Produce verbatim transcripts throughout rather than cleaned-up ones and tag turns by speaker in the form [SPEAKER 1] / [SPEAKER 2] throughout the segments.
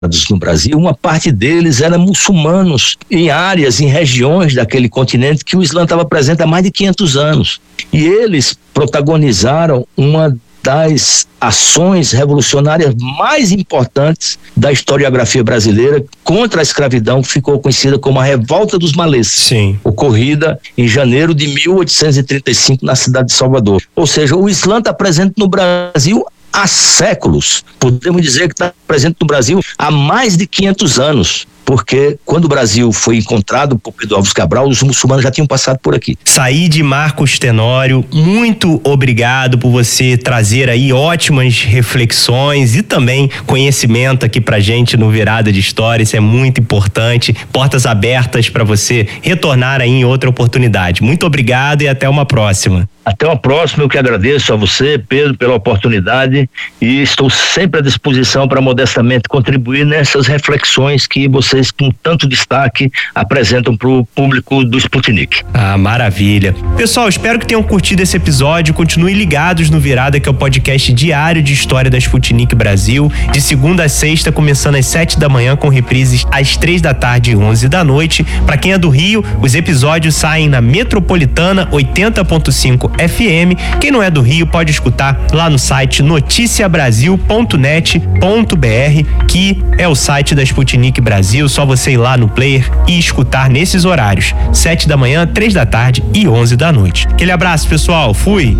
[SPEAKER 1] no Brasil, uma parte deles eram muçulmanos em áreas, em regiões daquele continente que o Islã estava presente há mais de quinhentos anos. E eles protagonizaram uma das ações revolucionárias mais importantes da historiografia brasileira contra a escravidão, que ficou conhecida como a Revolta dos Malês,
[SPEAKER 2] Sim.
[SPEAKER 1] ocorrida em janeiro de mil oitocentos e trinta e cinco na cidade de Salvador. Ou seja, o Islã está presente no Brasil há séculos. Podemos dizer que está presente no Brasil há mais de quinhentos anos. Porque quando o Brasil foi encontrado por Pedro Álvares Cabral, os muçulmanos já tinham passado por aqui.
[SPEAKER 2] Saíde Marcos Tenório, muito obrigado por você trazer aí ótimas reflexões e também conhecimento aqui pra gente no Virada de História. Isso é muito importante. Portas abertas para você retornar aí em outra oportunidade. Muito obrigado e até uma próxima.
[SPEAKER 1] Até uma próxima, eu que agradeço a você, Pedro, pela oportunidade, e estou sempre à disposição para modestamente contribuir nessas reflexões que vocês, com tanto destaque, apresentam para o público do Sputnik.
[SPEAKER 2] Ah, maravilha. Pessoal, espero que tenham curtido esse episódio. Continuem ligados no Virada, que é o podcast diário de história da Sputnik Brasil, de segunda a sexta, começando às sete da manhã, com reprises às três da tarde e onze da noite. Para quem é do Rio, os episódios saem na Metropolitana oitenta ponto cinco F M. Quem não é do Rio pode escutar lá no site noticia brasil ponto net ponto b r, que é o site da Sputnik Brasil. Só você ir lá no player e escutar nesses horários: sete da manhã, três da tarde e onze da noite. Aquele abraço, pessoal. Fui!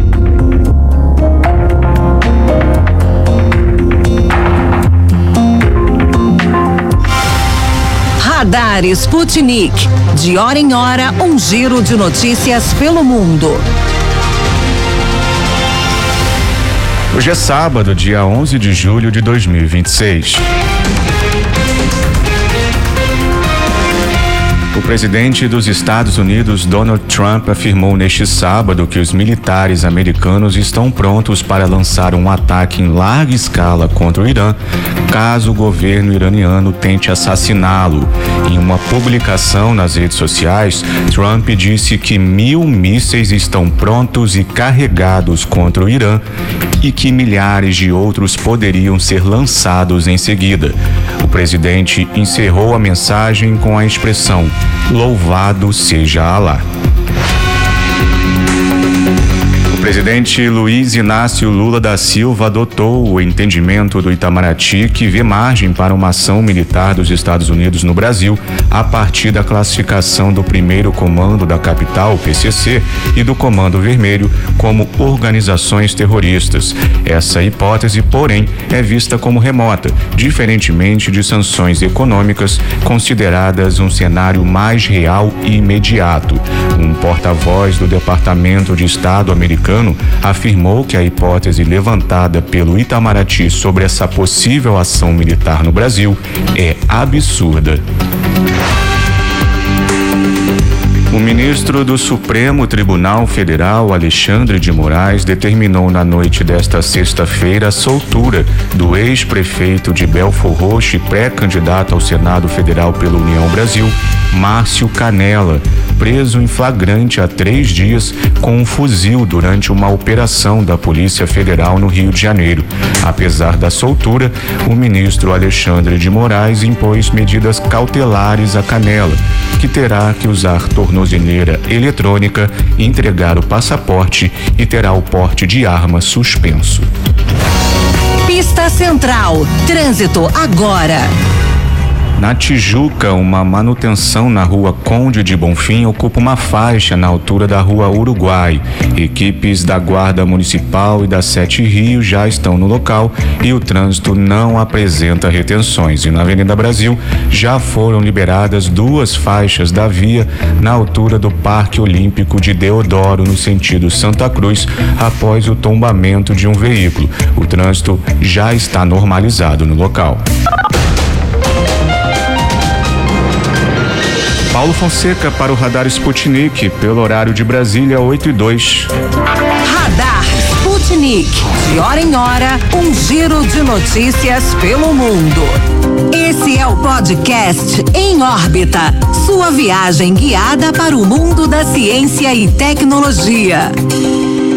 [SPEAKER 3] Radar Sputnik. De hora em hora, um giro de notícias pelo mundo.
[SPEAKER 4] Hoje é sábado, dia onze de julho de dois mil e vinte e seis. O presidente dos Estados Unidos, Donald Trump, afirmou neste sábado que os militares americanos estão prontos para lançar um ataque em larga escala contra o Irã, caso o governo iraniano tente assassiná-lo. Em uma publicação nas redes sociais, Trump disse que mil mísseis estão prontos e carregados contra o Irã e que milhares de outros poderiam ser lançados em seguida. O presidente encerrou a mensagem com a expressão: "Louvado seja Alá". O presidente Luiz Inácio Lula da Silva adotou o entendimento do Itamaraty, que vê margem para uma ação militar dos Estados Unidos no Brasil a partir da classificação do primeiro comando da capital, o P C C, e do Comando Vermelho como organizações terroristas. Essa hipótese, porém, é vista como remota, diferentemente de sanções econômicas, consideradas um cenário mais real e imediato. Um porta-voz do Departamento de Estado americano afirmou que a hipótese levantada pelo Itamaraty sobre essa possível ação militar no Brasil é absurda. O ministro do Supremo Tribunal Federal, Alexandre de Moraes, determinou na noite desta sexta-feira a soltura do ex-prefeito de Belfor Roxo e pré-candidato ao Senado Federal pela União Brasil, Márcio Canella, preso em flagrante há três dias com um fuzil durante uma operação da Polícia Federal no Rio de Janeiro. Apesar da soltura, o ministro Alexandre de Moraes impôs medidas cautelares a Canella, que terá que usar tornozeleira eletrônica, entregar o passaporte e terá o porte de arma suspenso.
[SPEAKER 3] Pista Central. Trânsito agora.
[SPEAKER 4] Na Tijuca, uma manutenção na rua Conde de Bonfim ocupa uma faixa na altura da rua Uruguai. Equipes da Guarda Municipal e da Sete Rios já estão no local e o trânsito não apresenta retenções. E na Avenida Brasil já foram liberadas duas faixas da via na altura do Parque Olímpico de Deodoro, no sentido Santa Cruz, após o tombamento de um veículo. O trânsito já está normalizado no local. Paulo Fonseca para o Radar Sputnik, pelo horário de Brasília, oito e dois.
[SPEAKER 3] Radar Sputnik. De hora em hora, um giro de notícias pelo mundo. Esse é o podcast Em Órbita, sua viagem guiada para o mundo da ciência e tecnologia.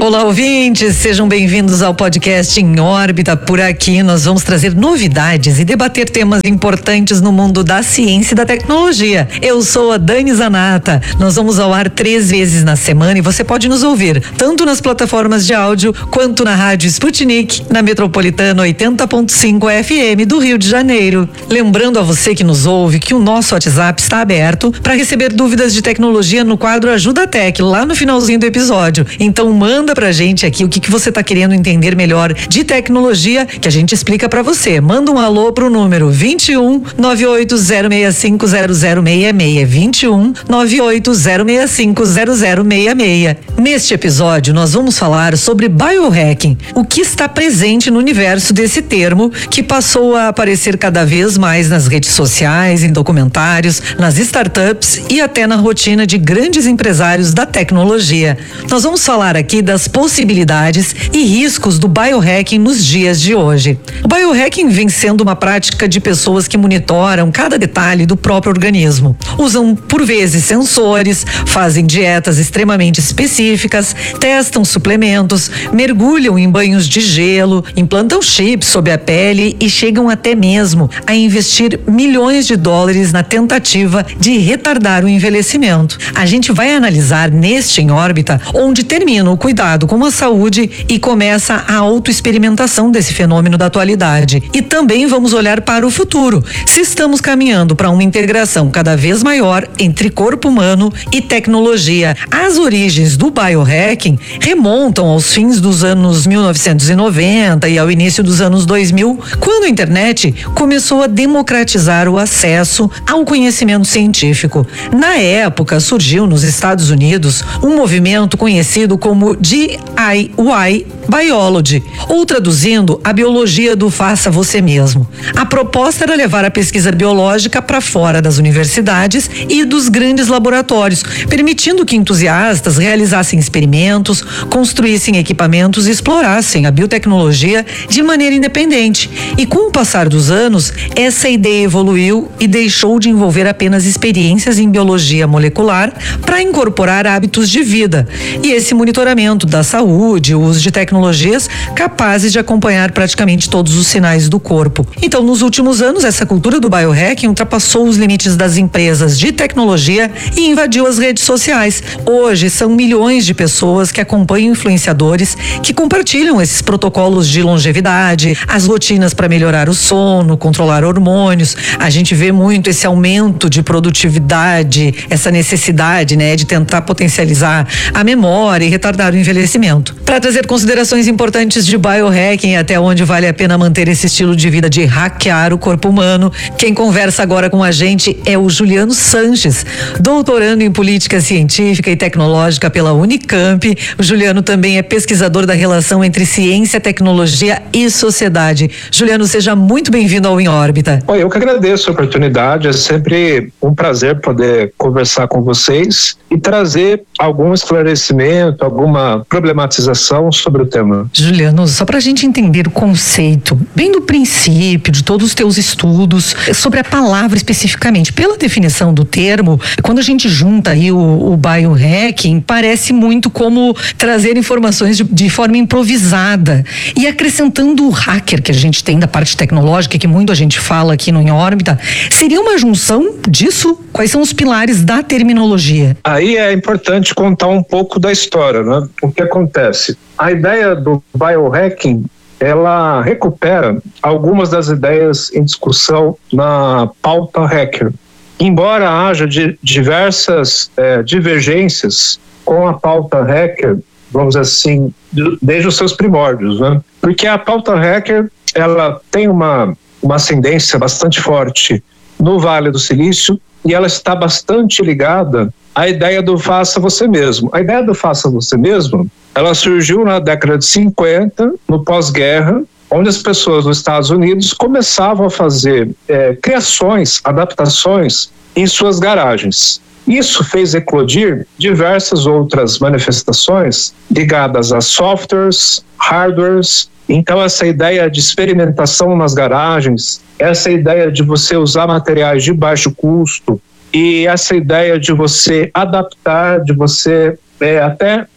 [SPEAKER 5] Olá, ouvintes, sejam bem-vindos ao podcast Em Órbita. Por aqui nós vamos trazer novidades e debater temas importantes no mundo da ciência e da tecnologia. Eu sou a Dani Zanata. Nós vamos ao ar três vezes na semana e você pode nos ouvir tanto nas plataformas de áudio quanto na Rádio Sputnik, na Metropolitana oitenta ponto cinco F M do Rio de Janeiro. Lembrando a você que nos ouve que o nosso WhatsApp está aberto para receber dúvidas de tecnologia no quadro Ajuda Tech, lá no finalzinho do episódio. Então manda pra gente aqui o que, que você tá querendo entender melhor de tecnologia, que a gente explica pra você. Manda um alô pro número vinte e um, nove oito zero seis cinco zero zero seis seis, vinte e um, nove oito zero seis cinco zero zero seis seis. Neste episódio nós vamos falar sobre biohacking, o que está presente no universo desse termo que passou a aparecer cada vez mais nas redes sociais, em documentários, nas startups e até na rotina de grandes empresários da tecnologia. Nós vamos falar aqui das possibilidades e riscos do biohacking nos dias de hoje. O biohacking vem sendo uma prática de pessoas que monitoram cada detalhe do próprio organismo. Usam, por vezes, sensores, fazem dietas extremamente específicas, testam suplementos, mergulham em banhos de gelo, implantam chips sob a pele e chegam até mesmo a investir milhões de dólares na tentativa de retardar o envelhecimento. A gente vai analisar neste Em Órbita onde termina o cuidado com a saúde e começa a autoexperimentação desse fenômeno da atualidade. E também vamos olhar para o futuro, se estamos caminhando para uma integração cada vez maior entre corpo humano e tecnologia. As origens do biohacking remontam aos fins dos anos mil novecentos e noventa e ao início dos anos dois mil, quando a internet começou a democratizar o acesso ao conhecimento científico. Na época, surgiu nos Estados Unidos um movimento conhecido como D I Y Biology, ou traduzindo, a biologia do faça você mesmo. A proposta era levar a pesquisa biológica para fora das universidades e dos grandes laboratórios, permitindo que entusiastas realizassem experimentos, construíssem equipamentos e explorassem a biotecnologia de maneira independente. E com o passar dos anos, essa ideia evoluiu e deixou de envolver apenas experiências em biologia molecular para incorporar hábitos de vida e esse monitoramento da saúde, o uso de tecnologias capazes de acompanhar praticamente todos os sinais do corpo. Então, nos últimos anos, essa cultura do biohacking ultrapassou os limites das empresas de tecnologia e invadiu as redes sociais. Hoje, são milhões de pessoas que acompanham influenciadores que compartilham esses protocolos de longevidade, as rotinas para melhorar o sono, controlar hormônios. A gente vê muito esse aumento de produtividade, essa necessidade, né, de tentar potencializar a memória e retardar o envelhecimento. Para trazer considerações importantes de biohacking, até onde vale a pena manter esse estilo de vida de hackear o corpo humano, quem conversa agora com a gente é o Juliano Sanches, doutorando em política científica e tecnológica pela Unicamp. O Juliano também é pesquisador da relação entre ciência, tecnologia e sociedade. Juliano, seja muito bem-vindo ao Em Órbita.
[SPEAKER 6] Oi, eu que agradeço a oportunidade, é sempre um prazer poder conversar com vocês e trazer algum esclarecimento, alguma problematização sobre o tema.
[SPEAKER 5] Juliano, só para a gente entender o conceito, bem do princípio, de todos os teus estudos, sobre a palavra especificamente, pela definição do termo, quando a gente junta aí o, o biohacking, parece muito como trazer informações de, de forma improvisada e acrescentando o hacker que a gente tem da parte tecnológica, que muito a gente fala aqui no Em Órbita, seria uma junção disso? Quais são os pilares da terminologia?
[SPEAKER 6] Aí é importante contar um pouco da história, né? O que acontece? A ideia do biohacking, ela recupera algumas das ideias em discussão na pauta hacker. Embora haja de diversas é, divergências com a pauta hacker, vamos dizer assim, desde os seus primórdios, né? Porque a pauta hacker, ela tem uma, uma ascendência bastante forte no Vale do Silício e ela está bastante ligada à ideia do faça você mesmo. A ideia do faça você mesmo, ela surgiu na década de cinquenta, no pós-guerra, onde as pessoas dos Estados Unidos começavam a fazer é, criações, adaptações em suas garagens. Isso fez eclodir diversas outras manifestações ligadas a softwares, hardwares. Então essa ideia de experimentação nas garagens, essa ideia de você usar materiais de baixo custo e essa ideia de você adaptar, de você é, até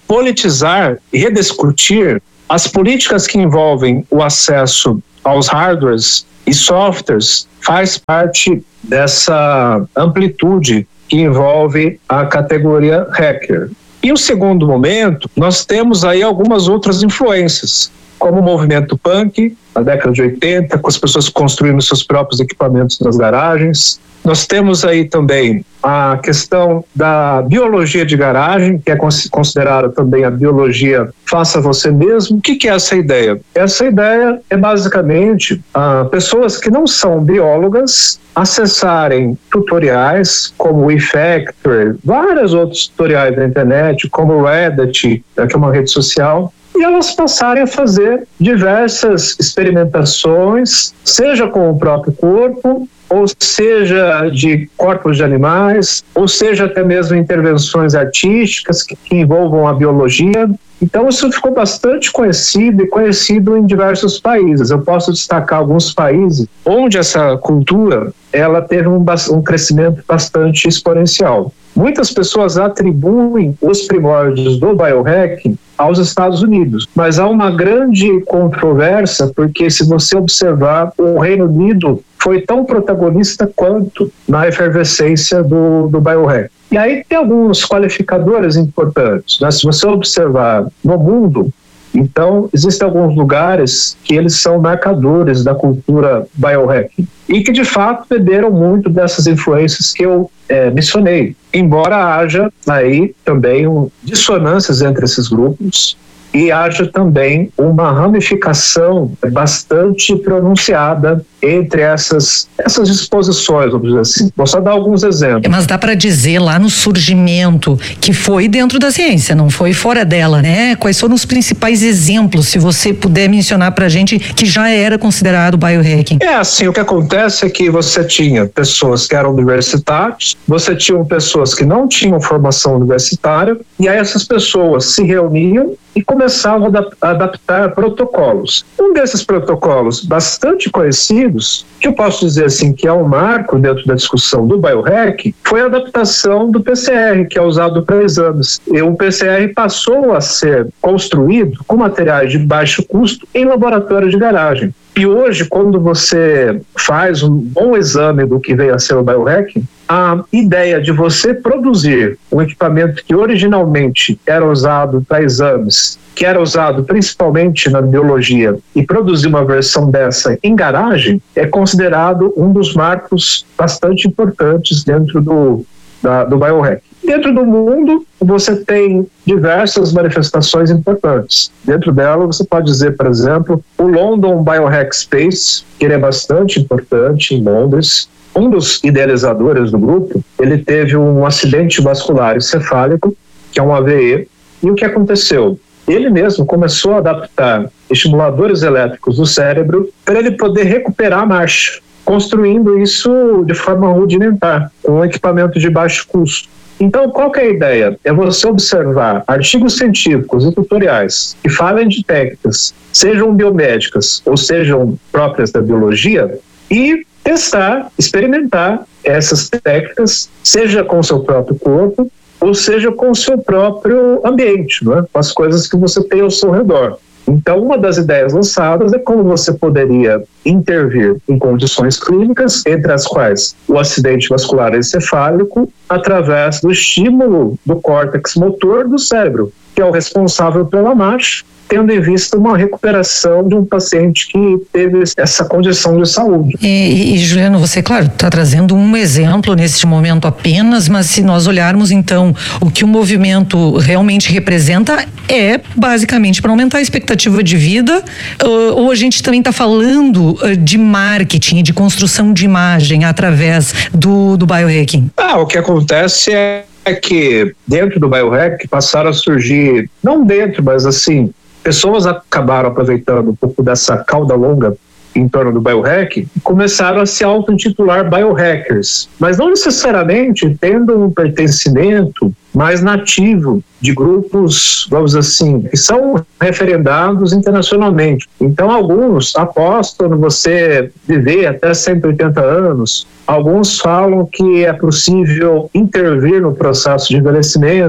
[SPEAKER 6] politizar e rediscutir as políticas que envolvem o acesso aos hardwares e softwares faz parte dessa amplitude que envolve a categoria hacker. E o segundo momento, nós temos aí algumas outras influências, como o movimento punk, na década de oitenta, com as pessoas construindo seus próprios equipamentos nas garagens. Nós temos aí também a questão da biologia de garagem, que é considerada também a biologia faça você mesmo. O que, que é essa ideia? Essa ideia é basicamente ah, pessoas que não são biólogas acessarem tutoriais como o eFactory, vários outros tutoriais da internet, como o Reddit, que é uma rede social, e elas passarem a fazer diversas experimentações, seja com o próprio corpo, ou seja de corpos de animais, ou seja até mesmo intervenções artísticas que, que envolvam a biologia. Então isso ficou bastante conhecido e conhecido em diversos países. Eu posso destacar alguns países onde essa cultura ela teve um, um crescimento bastante exponencial. Muitas pessoas atribuem os primórdios do biohacking aos Estados Unidos, mas há uma grande controvérsia porque se você observar, o Reino Unido foi tão protagonista quanto na efervescência do, do biohacking. E aí tem alguns qualificadores importantes, né? Se você observar no mundo, então existem alguns lugares que eles são marcadores da cultura biohacking e que de fato beberam muito dessas influências que eu é, mencionei, embora haja aí também um, dissonâncias entre esses grupos e haja também uma ramificação bastante pronunciada entre essas, essas disposições, vamos dizer assim. Vou só dar alguns exemplos.
[SPEAKER 5] Mas dá para dizer lá no surgimento que foi dentro da ciência, não foi fora dela, né? Quais foram os principais exemplos, se você puder mencionar pra gente, que já era considerado biohacking?
[SPEAKER 6] É assim, o que acontece é que você tinha pessoas que eram universitários, você tinha pessoas que não tinham formação universitária, e aí essas pessoas se reuniam e começavam a adaptar protocolos. Um desses protocolos bastante conhecidos, que eu posso dizer assim que é um marco dentro da discussão do biohacking, foi a adaptação do P C R, que é usado para exames. E o P C R passou a ser construído com materiais de baixo custo em laboratórios de garagem. E hoje, quando você faz um bom exame do que veio a ser o biohacking, a ideia de você produzir um equipamento que originalmente era usado para exames, que era usado principalmente na biologia, e produzir uma versão dessa em garagem, é considerado um dos marcos bastante importantes dentro do, da, do biohacking. Dentro do mundo, você tem diversas manifestações importantes. Dentro dela, você pode dizer, por exemplo, o London Biohack Space, que ele é bastante importante em Londres. Um dos idealizadores do grupo, ele teve um acidente vascular encefálico, que é um A V E, e o que aconteceu? Ele mesmo começou a adaptar estimuladores elétricos do cérebro para ele poder recuperar a marcha, construindo isso de forma rudimentar, com um equipamento de baixo custo. Então, qual que é a ideia? É você observar artigos científicos e tutoriais que falem de técnicas, sejam biomédicas ou sejam próprias da biologia, e testar, experimentar essas técnicas, seja com o seu próprio corpo, ou seja com o seu próprio ambiente, não é? Com as coisas que você tem ao seu redor. Então, uma das ideias lançadas é como você poderia intervir em condições clínicas, entre as quais o acidente vascular encefálico, através do estímulo do córtex motor do cérebro, que é o responsável pela marcha, tendo em vista uma recuperação de um paciente que teve essa condição de saúde.
[SPEAKER 5] E, e Juliano, você, claro, está trazendo um exemplo neste momento apenas, mas se nós olharmos então o que o movimento realmente representa é basicamente para aumentar a expectativa de vida, ou, ou a gente também está falando de marketing, de construção de imagem através do, do biohacking?
[SPEAKER 6] Ah, o que acontece é é que dentro do biohack passaram a surgir, não dentro, mas assim, pessoas acabaram aproveitando um pouco dessa cauda longa em torno do biohack e começaram a se auto-intitular biohackers, mas não necessariamente tendo um pertencimento mais nativo de grupos, vamos dizer assim, que são referendados internacionalmente. Então, alguns apostam no você viver até cento e oitenta anos, alguns falam que é possível intervir no processo de envelhecimento,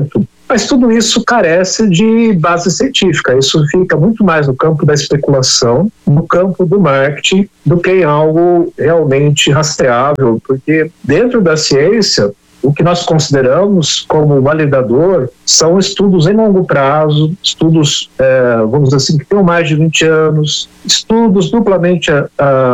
[SPEAKER 6] Mas tudo isso carece de base científica. Isso fica muito mais no campo da especulação, no campo do marketing, do que em algo realmente rastreável, porque dentro da ciência, o que nós consideramos como validador são estudos em longo prazo, estudos, é, vamos dizer assim, que tenham mais de vinte anos, estudos duplamente uh,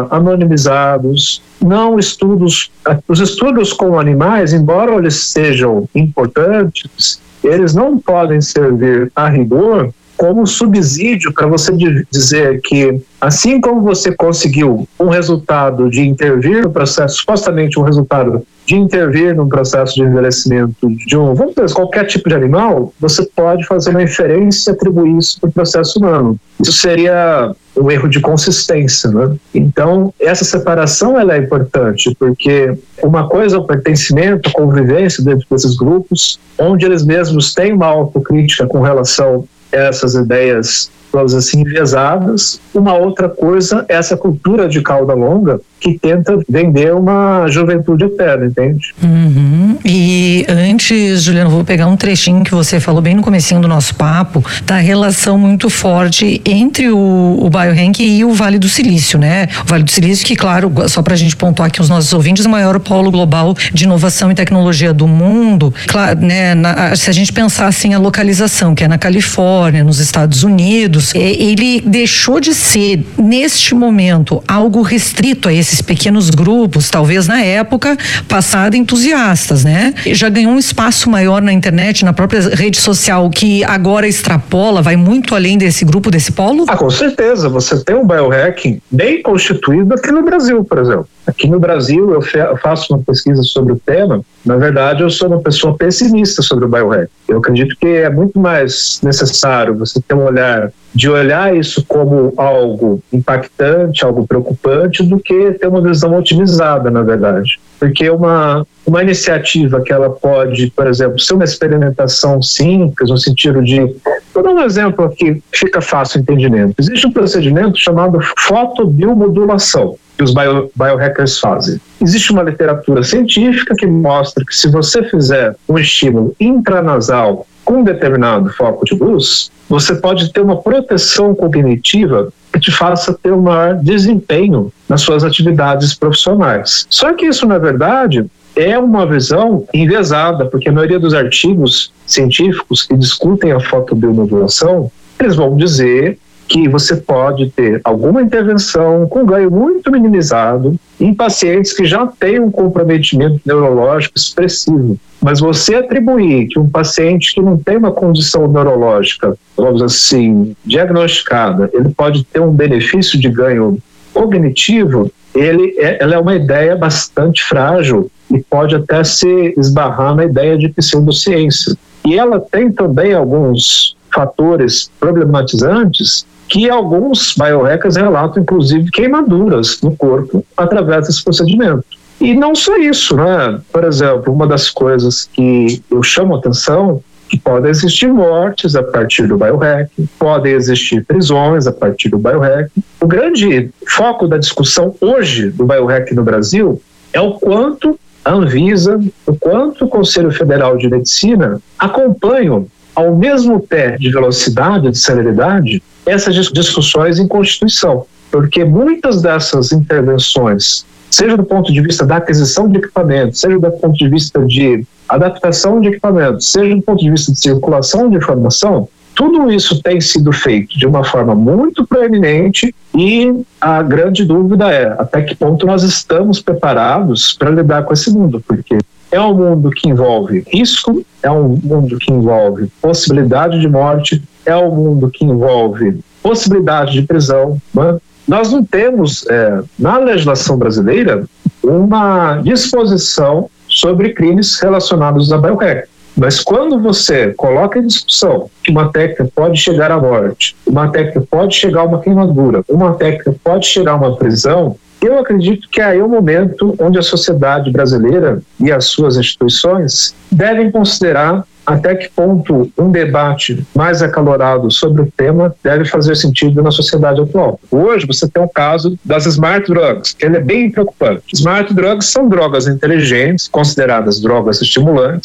[SPEAKER 6] anonimizados, não estudos, uh, os estudos com animais, embora eles sejam importantes, eles não podem servir a rigor como subsídio para você dizer que, assim como você conseguiu um resultado de intervir no processo, supostamente um resultado de intervir no processo de envelhecimento de um, vamos dizer, qualquer tipo de animal, você pode fazer uma inferência e atribuir isso para o processo humano. Isso seria um erro de consistência, né? Então, essa separação ela é importante, porque uma coisa é o pertencimento, a convivência dentro desses grupos, onde eles mesmos têm uma autocrítica com relação a essas ideias, vamos dizer assim, enviesadas. Uma outra coisa é essa cultura de cauda longa que tenta vender uma juventude eterna, entende?
[SPEAKER 5] Uhum. E antes, Juliano, vou pegar um trechinho que você falou bem no comecinho do nosso papo, da relação muito forte entre o, o biohacking e o Vale do Silício, né? O Vale do Silício, que, claro, só pra gente pontuar aqui os nossos ouvintes, é o maior polo global de inovação e tecnologia do mundo. Claro, né? Na, se a gente pensar assim, a localização, que é na Califórnia, nos Estados Unidos, ele deixou de ser, neste momento, algo restrito a esses pequenos grupos, talvez na época passada entusiastas, né? Já ganhou um espaço maior na internet, na própria rede social, que agora extrapola, vai muito além desse grupo, desse polo?
[SPEAKER 6] Ah, com certeza. Você tem um biohacking bem constituído aqui no Brasil, por exemplo. Aqui no Brasil, eu faço uma pesquisa sobre o tema. Na verdade, eu sou uma pessoa pessimista sobre o biohacking. Eu acredito que é muito mais necessário você ter um olhar de olhar isso como algo impactante, algo preocupante, do que ter uma visão otimizada, na verdade. Porque uma, uma iniciativa que ela pode, por exemplo, ser uma experimentação simples, no sentido de... Vou dar um exemplo aqui, fica fácil o entendimento. Existe um procedimento chamado fotobiomodulação, que os bio, biohackers fazem. Existe uma literatura científica que mostra que se você fizer um estímulo intranasal com um determinado foco de luz, você pode ter uma proteção cognitiva que te faça ter um maior desempenho nas suas atividades profissionais. Só que isso, na verdade, é uma visão enviesada, porque a maioria dos artigos científicos que discutem a fotobiomodulação, eles vão dizer que você pode ter alguma intervenção com ganho muito minimizado em pacientes que já têm um comprometimento neurológico expressivo. Mas você atribuir que um paciente que não tem uma condição neurológica, vamos dizer assim, diagnosticada, ele pode ter um benefício de ganho cognitivo, ele é, ela é uma ideia bastante frágil e pode até se esbarrar na ideia de pseudociência. E ela tem também alguns fatores problematizantes que alguns biohackers relatam, inclusive, queimaduras no corpo através desse procedimento. E não só isso, né? Por exemplo, uma das coisas que eu chamo a atenção, que podem existir mortes a partir do biohacking, podem existir prisões a partir do biohacking. O grande foco da discussão hoje do biohacking no Brasil é o quanto a Anvisa, o quanto o Conselho Federal de Medicina acompanham ao mesmo pé de velocidade, de celeridade, essas discussões em Constituição. Porque muitas dessas intervenções, seja do ponto de vista da aquisição de equipamentos, seja do ponto de vista de adaptação de equipamentos, seja do ponto de vista de circulação de informação, tudo isso tem sido feito de uma forma muito proeminente e a grande dúvida é até que ponto nós estamos preparados para lidar com esse mundo, porque é um mundo que envolve risco, é um mundo que envolve possibilidade de morte, é um mundo que envolve possibilidade de prisão, né? Nós não temos, é, na legislação brasileira, uma disposição sobre crimes relacionados a biohacking. Mas quando você coloca em discussão que uma técnica pode chegar à morte, uma técnica pode chegar a uma queimadura, uma técnica pode chegar a uma prisão, eu acredito que aí é o momento onde a sociedade brasileira e as suas instituições devem considerar até que ponto um debate mais acalorado sobre o tema deve fazer sentido na sociedade atual. Hoje você tem o caso das smart drugs, que ele é bem preocupante. Smart drugs são drogas inteligentes, consideradas drogas estimulantes,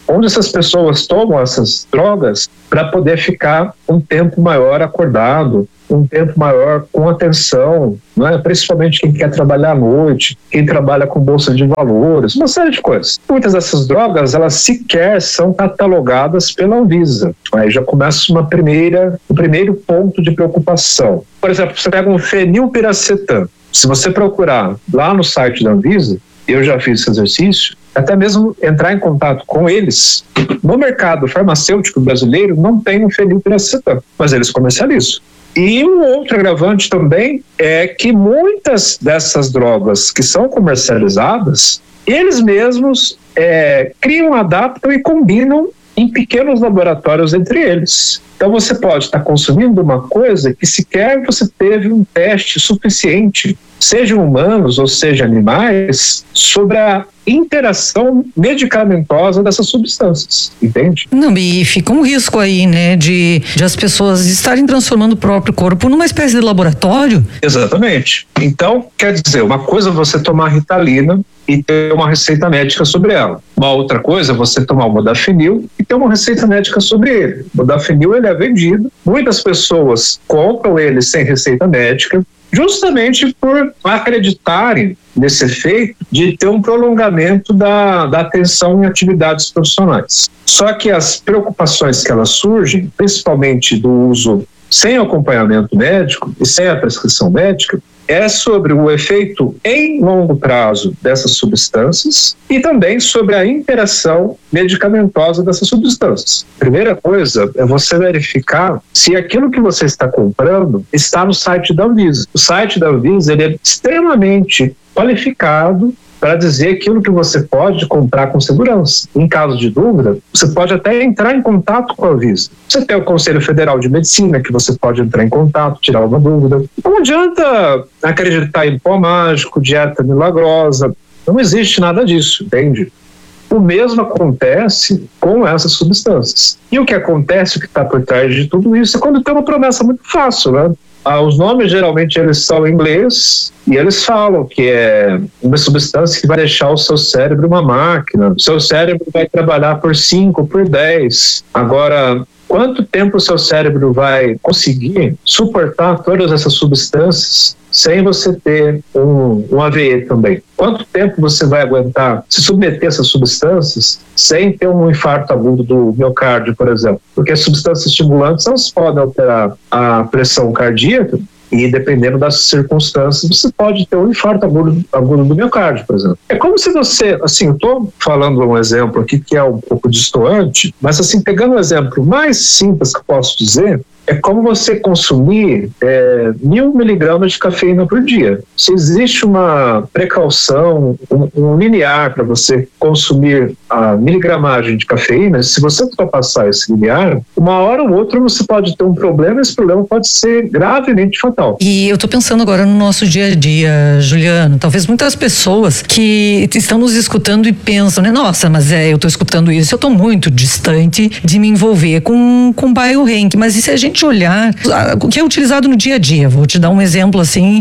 [SPEAKER 6] onde essas pessoas tomam essas drogas para poder ficar um tempo maior acordado, um tempo maior com atenção, não é? Principalmente quem quer trabalhar à noite, quem trabalha com bolsa de valores, uma série de coisas. Muitas dessas drogas, elas sequer são catalogadas pela Anvisa. Aí já começa uma primeira, um primeiro ponto de preocupação. Por exemplo, você pega um fenilpiracetam. Se você procurar lá no site da Anvisa, eu já fiz esse exercício, até mesmo entrar em contato com eles. No mercado farmacêutico brasileiro não tem um fenilpiracetam, mas eles comercializam. E um outro agravante também é que muitas dessas drogas que são comercializadas, eles mesmos é, criam, adaptam e combinam em pequenos laboratórios entre eles. Então você pode estar consumindo uma coisa que sequer você teve um teste suficiente, sejam humanos ou sejam animais, sobre a interação medicamentosa dessas substâncias, entende?
[SPEAKER 5] Não, e fica um risco aí, né, de, de as pessoas estarem transformando o próprio corpo numa espécie de laboratório.
[SPEAKER 6] Exatamente. Então, quer dizer, uma coisa é você tomar Ritalina e ter uma receita médica sobre ela. Uma outra coisa é você tomar o modafinil e ter uma receita médica sobre ele. O modafinil, ele é vendido, muitas pessoas compram ele sem receita médica, justamente por acreditarem nesse efeito de ter um prolongamento da, da atenção em atividades profissionais. Só que as preocupações que elas surgem, principalmente do uso sem acompanhamento médico e sem a prescrição médica, é sobre o efeito em longo prazo dessas substâncias e também sobre a interação medicamentosa dessas substâncias. Primeira coisa é você verificar se aquilo que você está comprando está no site da Anvisa. O site da Anvisa, ele é extremamente qualificado para dizer aquilo que você pode comprar com segurança. Em caso de dúvida, você pode até entrar em contato com a Anvisa. Você tem o Conselho Federal de Medicina, que você pode entrar em contato, tirar uma dúvida. Não adianta acreditar em pó mágico, dieta milagrosa. Não existe nada disso, entende? O mesmo acontece com essas substâncias. E o que acontece, o que está por trás de tudo isso, é quando tem uma promessa muito fácil, né? Ah, os nomes geralmente eles são em inglês e eles falam que é uma substância que vai deixar o seu cérebro uma máquina. O seu cérebro vai trabalhar por cinco, por dez. Agora, quanto tempo o seu cérebro vai conseguir suportar todas essas substâncias sem você ter um, um A V E também? Quanto tempo você vai aguentar se submeter a essas substâncias sem ter um infarto agudo do miocárdio, por exemplo? Porque as substâncias estimulantes, elas podem alterar a pressão cardíaca e, dependendo das circunstâncias, você pode ter um infarto agudo, agudo do miocárdio, por exemplo. É como se você, assim, eu estou falando um exemplo aqui que é um pouco distoante, mas assim, pegando um exemplo mais simples que eu posso dizer, é como você consumir é, mil miligramas de cafeína por dia. Se existe uma precaução, um, um linear para você consumir a miligramagem de cafeína, se você ultrapassar esse linear, uma hora ou outra você pode ter um problema e esse problema pode ser gravemente fatal.
[SPEAKER 5] E eu estou pensando agora no nosso dia a dia, Juliano, talvez muitas pessoas que estão nos escutando e pensam, né, nossa, mas é, eu estou escutando isso, eu estou muito distante de me envolver com, com biohacking, mas e se a gente olhar o que é utilizado no dia a dia? Vou te dar um exemplo assim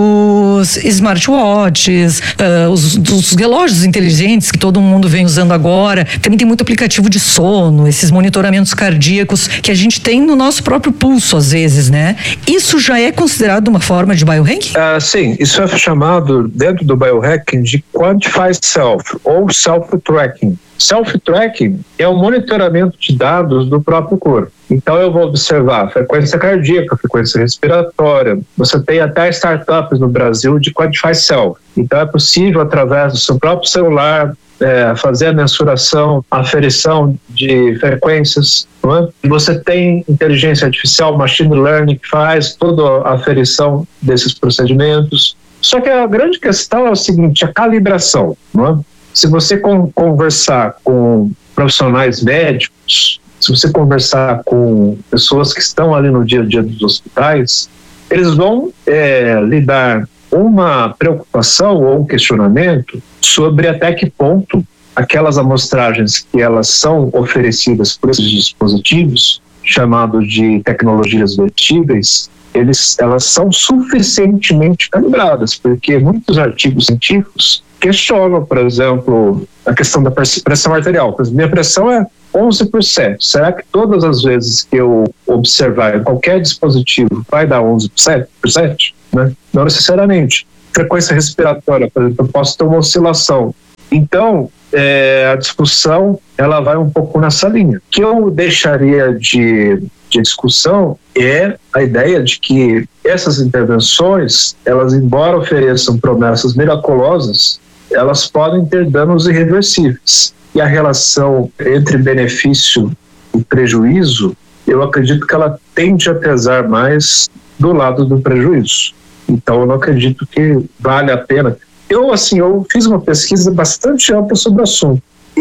[SPEAKER 5] dos smartwatches, uh, os, dos relógios inteligentes que todo mundo vem usando agora. Também tem muito aplicativo de sono, esses monitoramentos cardíacos que a gente tem no nosso próprio pulso às vezes, né? Isso já é considerado uma forma de biohacking?
[SPEAKER 6] Uh, sim, isso é chamado dentro do biohacking de Quantified Self ou Self-Tracking. Self-tracking é o monitoramento de dados do próprio corpo. Então eu vou observar frequência cardíaca, frequência respiratória. Você tem até startups no Brasil de Quantify Self. Então é possível, através do seu próprio celular, é, fazer a mensuração, a aferição de frequências. Não é? Você tem inteligência artificial, machine learning, que faz toda a aferição desses procedimentos. Só que a grande questão é o seguinte, a calibração, não é? Se você con- conversar com profissionais médicos, se você conversar com pessoas que estão ali no dia a dia dos hospitais, eles vão é, lhe dar uma preocupação ou um questionamento sobre até que ponto aquelas amostragens que elas são oferecidas por esses dispositivos, chamados de tecnologias vestíveis, eles, elas são suficientemente calibradas, porque muitos artigos científicos questionam, por exemplo, a questão da pressão arterial. Por exemplo, minha pressão é onze por cento. Será que todas as vezes que eu observar em qualquer dispositivo vai dar onze por cento? Né? Não necessariamente. Frequência respiratória, por exemplo, eu posso ter uma oscilação. Então, é, a discussão ela vai um pouco nessa linha. O que eu deixaria de, de discussão é a ideia de que essas intervenções, elas, embora ofereçam promessas miraculosas, elas podem ter danos irreversíveis. E a relação entre benefício e prejuízo, eu acredito que ela tende a pesar mais do lado do prejuízo. Então, eu não acredito que vale a pena. Eu, assim, eu fiz uma pesquisa bastante ampla sobre o assunto.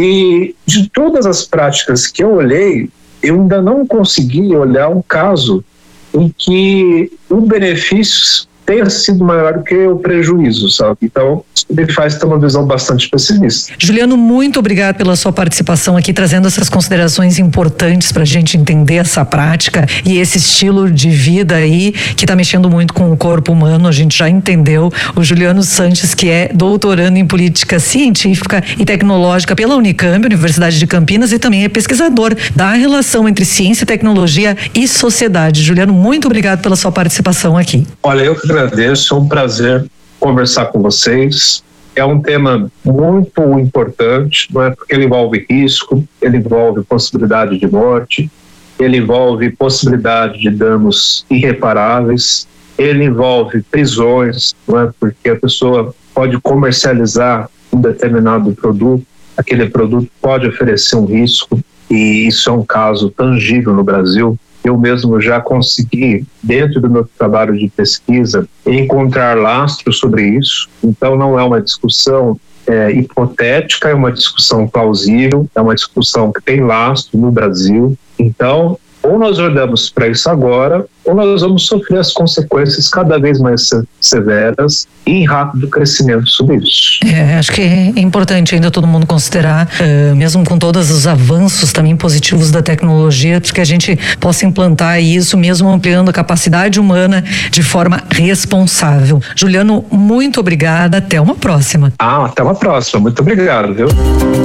[SPEAKER 6] E de todas as práticas que eu olhei, eu ainda não consegui olhar um caso em que o benefício tenha sido maior que o prejuízo, sabe? Então, me faz ter uma visão bastante pessimista.
[SPEAKER 5] Juliano, muito obrigado pela sua participação aqui, trazendo essas considerações importantes para a gente entender essa prática e esse estilo de vida aí que está mexendo muito com o corpo humano. A gente já entendeu. O Juliano Sanches, que é doutorando em política científica e tecnológica pela Unicamp, Universidade de Campinas, e também é pesquisador da relação entre ciência, tecnologia e sociedade. Juliano, muito obrigado pela sua participação aqui.
[SPEAKER 6] Olha, eu que agradeço, é um prazer conversar com vocês. É um tema muito importante, não é? Porque ele envolve risco, ele envolve possibilidade de morte, ele envolve possibilidade de danos irreparáveis, ele envolve prisões, não é? Porque a pessoa pode comercializar um determinado produto, aquele produto pode oferecer um risco, e isso é um caso tangível no Brasil. Eu mesmo já consegui, dentro do meu trabalho de pesquisa, encontrar lastros sobre isso. Então, não é uma discussão é, hipotética, é uma discussão plausível, é uma discussão que tem lastro no Brasil. Então, ou nós olhamos para isso agora, ou nós vamos sofrer as consequências cada vez mais severas e em rápido crescimento sobre isso.
[SPEAKER 5] É, acho que é importante ainda todo mundo considerar, uh, mesmo com todos os avanços também positivos da tecnologia, que a gente possa implantar isso, mesmo ampliando a capacidade humana de forma responsável. Juliano, muito obrigada, até uma próxima.
[SPEAKER 6] Ah, até uma próxima, muito obrigado, viu?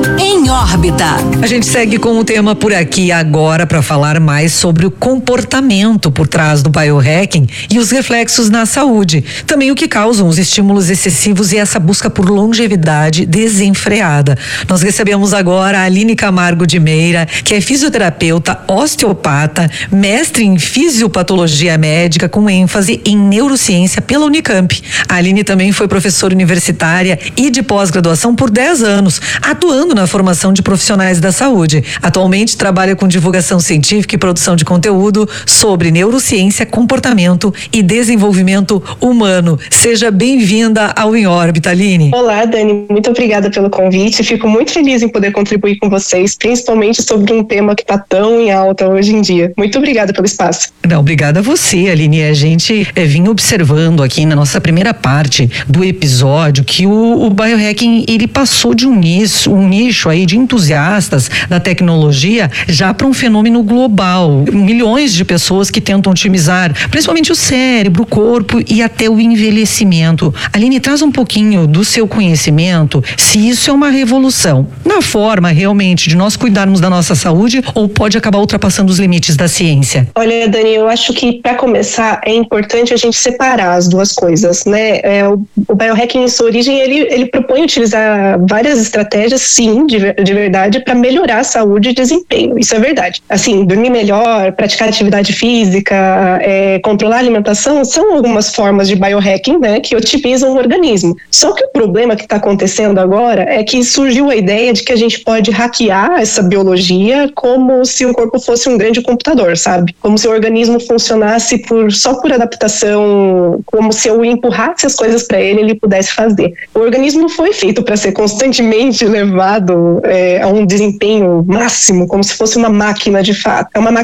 [SPEAKER 3] Em órbita.
[SPEAKER 5] A gente segue com o tema por aqui agora para falar mais sobre o comportamento por trás do biohacking e os reflexos na saúde. Também o que causam os estímulos excessivos e essa busca por longevidade desenfreada. Nós recebemos agora a Aline Camargo de Meira, que é fisioterapeuta, osteopata, mestre em fisiopatologia médica com ênfase em neurociência pela Unicamp. A Aline também foi professora universitária e de pós-graduação por dez anos, atuando na formação de profissionais da saúde. Atualmente trabalha com divulgação científica e produção de conteúdo sobre neurociência, comportamento e desenvolvimento humano. Seja bem-vinda ao Em Órbita, Aline.
[SPEAKER 7] Olá, Dani. Muito obrigada pelo convite. Fico muito feliz em poder contribuir com vocês, principalmente sobre um tema que está tão em alta hoje em dia. Muito obrigada pelo espaço.
[SPEAKER 5] Não, obrigada a você, Aline. A gente é, vinha observando aqui na nossa primeira parte do episódio que o, o biohacking, ele passou de um nicho, um nicho aí de entusiastas da tecnologia já para um fenômeno global. Milhões de pessoas que tentam otimizar, principalmente o cérebro, o corpo e até o envelhecimento. Aline, traz um pouquinho do seu conhecimento, se isso é uma revolução na forma realmente de nós cuidarmos da nossa saúde ou pode acabar ultrapassando os limites da ciência?
[SPEAKER 7] Olha, Dani, eu acho que para começar é importante a gente separar as duas coisas, né? É, o, o biohacking em sua origem, ele, ele propõe utilizar várias estratégias, sim, de, de verdade, para melhorar a saúde e desempenho. Isso é verdade. Assim, dormir melhor, praticar atividade física, é, controlar a alimentação, são algumas formas de biohacking, né, que otimizam o organismo. Só que o problema que está acontecendo agora é que surgiu a ideia de que a gente pode hackear essa biologia como se o corpo fosse um grande computador, sabe? Como se o organismo funcionasse por, só por adaptação, como se eu empurrasse as coisas para ele, ele pudesse fazer. O organismo não foi feito para ser constantemente levado é, a um desempenho máximo, como se fosse uma máquina de fato. É uma máquina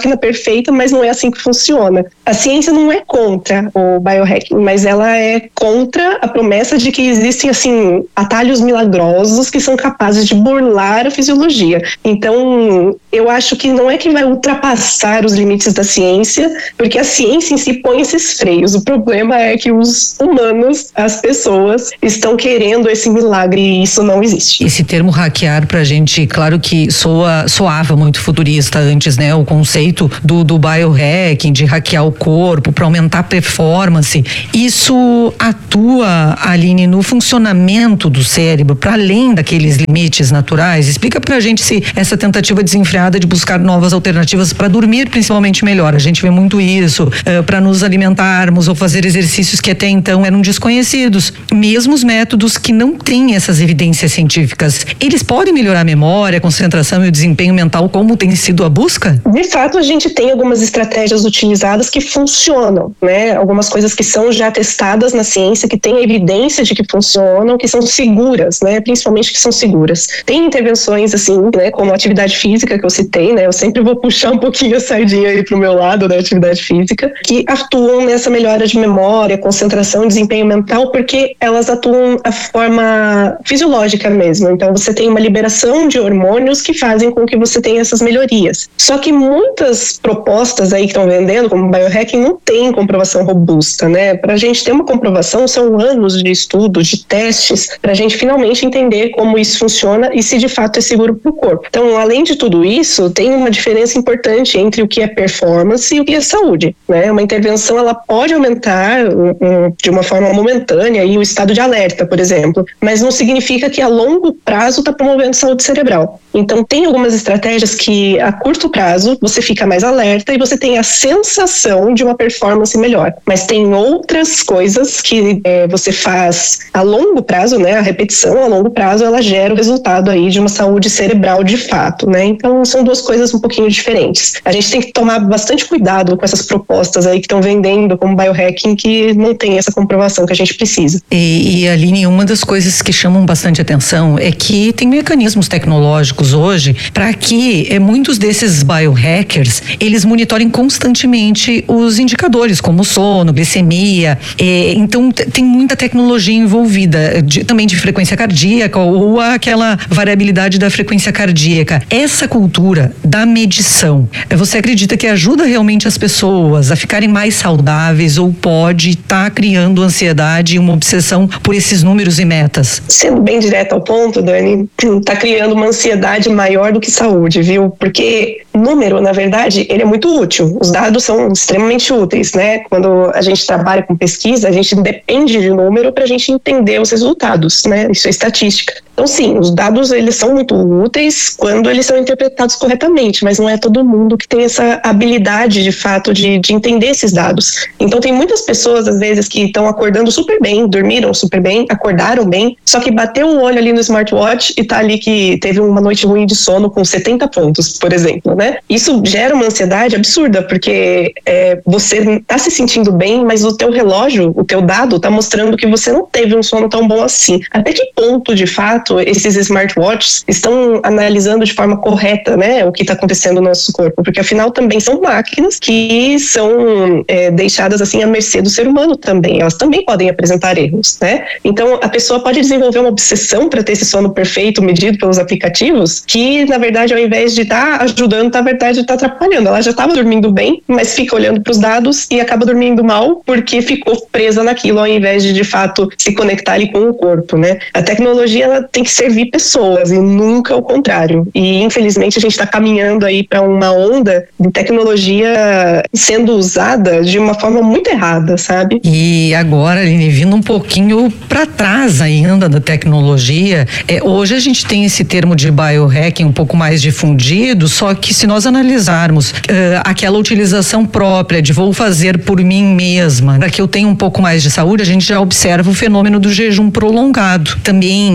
[SPEAKER 7] máquina perfeita, mas não é assim que funciona. A ciência não é contra o biohacking, mas ela é contra a promessa de que existem, assim, atalhos milagrosos que são capazes de burlar a fisiologia. Então, eu acho que não é que vai ultrapassar os limites da ciência, porque a ciência em si põe esses freios. O problema é que os humanos, as pessoas, estão querendo esse milagre e isso não existe.
[SPEAKER 5] Esse termo hackear pra gente, claro que soa, soava muito futurista antes, né? O conceito do, do biohacking, de hackear o corpo para aumentar a performance. Isso atua, Aline, no funcionamento do cérebro, para além daqueles limites naturais? Explica pra gente se essa tentativa desenfreada de buscar novas alternativas para dormir, principalmente, melhor. A gente vê muito isso, uh, para nos alimentarmos ou fazer exercícios que até então eram desconhecidos. Mesmo os métodos que não têm essas evidências científicas, eles podem melhorar a memória, a concentração e o desempenho mental, como tem sido a busca?
[SPEAKER 7] De fato, a gente tem algumas estratégias utilizadas que funcionam, né? Algumas coisas que são já testadas na ciência, que têm evidência de que funcionam, que são seguras, né? Principalmente que são seguras. Tem intervenções, assim, né? Como a atividade física que eu citei, né? Eu sempre vou puxar um pouquinho a sardinha aí pro meu lado da atividade física, que atuam nessa melhora de memória, concentração, desempenho mental, porque elas atuam a forma fisiológica mesmo. Então, você tem uma liberação de hormônios que fazem com que você tenha essas melhorias. Só que muitas propostas aí que estão vendendo, como biohacking, não tem comprovação robusta, né? Para a gente ter uma comprovação, são anos de estudos, de testes, para a gente finalmente entender como isso funciona e se de fato é seguro para o corpo. Então, além de tudo isso, tem uma diferença importante entre o que é performance e o que é saúde, né? Uma intervenção, ela pode aumentar um, um, de uma forma momentânea aí, o estado de alerta, por exemplo, mas não significa que a longo prazo está promovendo saúde cerebral. Então, tem algumas estratégias que a curto prazo você fica mais alerta e você tem a sensação de uma performance melhor. Mas tem outras coisas que é, você faz a longo prazo, né? A repetição a longo prazo, ela gera o resultado aí de uma saúde cerebral de fato, né? Então, são duas coisas um pouquinho diferentes. A gente tem que tomar bastante cuidado com essas propostas aí que estão vendendo como biohacking, que não tem essa comprovação que a gente precisa.
[SPEAKER 5] E, e Aline, uma das coisas que chamam bastante atenção é que tem mecanismos tecnológicos hoje para que é, muitos desses biohackers, eles monitorem constantemente os indicadores, como sono, glicemia. É, então, t- tem muita tecnologia envolvida, de, também de frequência cardíaca ou aquela variabilidade da frequência cardíaca. Essa cultura da medição, você acredita que ajuda realmente as pessoas a ficarem mais saudáveis ou pode estar tá criando ansiedade e uma obsessão por esses números e metas?
[SPEAKER 7] Sendo bem direto ao ponto, Dani, tá criando uma ansiedade maior do que saúde, viu? Porque número, na verdade, ele é muito útil. Os dados são extremamente úteis, né? Quando a gente trabalha com pesquisa, a gente depende de número para a gente entender os resultados, né? Isso é estatística. Então, sim, os dados, eles são muito úteis quando eles são interpretados corretamente, mas não é todo mundo que tem essa habilidade, de fato, de, de entender esses dados. Então, tem muitas pessoas, às vezes, que estão acordando super bem, dormiram super bem, acordaram bem, só que bateu o olho ali no smartwatch e tá ali que teve uma noite ruim de sono com setenta pontos, por exemplo, né? Isso gera uma ansiedade absurda, porque é, você tá se sentindo bem, mas o teu relógio, o teu dado, tá mostrando que você não teve um sono tão bom assim. Até que ponto, de fato, esses smartwatches estão analisando de forma correta, né, o que está acontecendo no nosso corpo, porque afinal também são máquinas que são é, deixadas assim à mercê do ser humano também, elas também podem apresentar erros, né? Então a pessoa pode desenvolver uma obsessão para ter esse sono perfeito medido pelos aplicativos, que na verdade ao invés de estar tá ajudando, na verdade está atrapalhando. Ela já estava dormindo bem, mas fica olhando para os dados e acaba dormindo mal porque ficou presa naquilo ao invés de de fato se conectar ali com o corpo, né? A tecnologia, ela tem que servir pessoas e nunca o contrário. E infelizmente a gente está caminhando aí para uma onda de tecnologia sendo usada de uma forma muito errada, sabe?
[SPEAKER 5] E agora, Aline, vindo um pouquinho para trás ainda da tecnologia, é, hoje a gente tem esse termo de biohacking um pouco mais difundido, só que se nós analisarmos uh, aquela utilização própria de vou fazer por mim mesma, para que eu tenha um pouco mais de saúde, a gente já observa o fenômeno do jejum prolongado. Também a dieta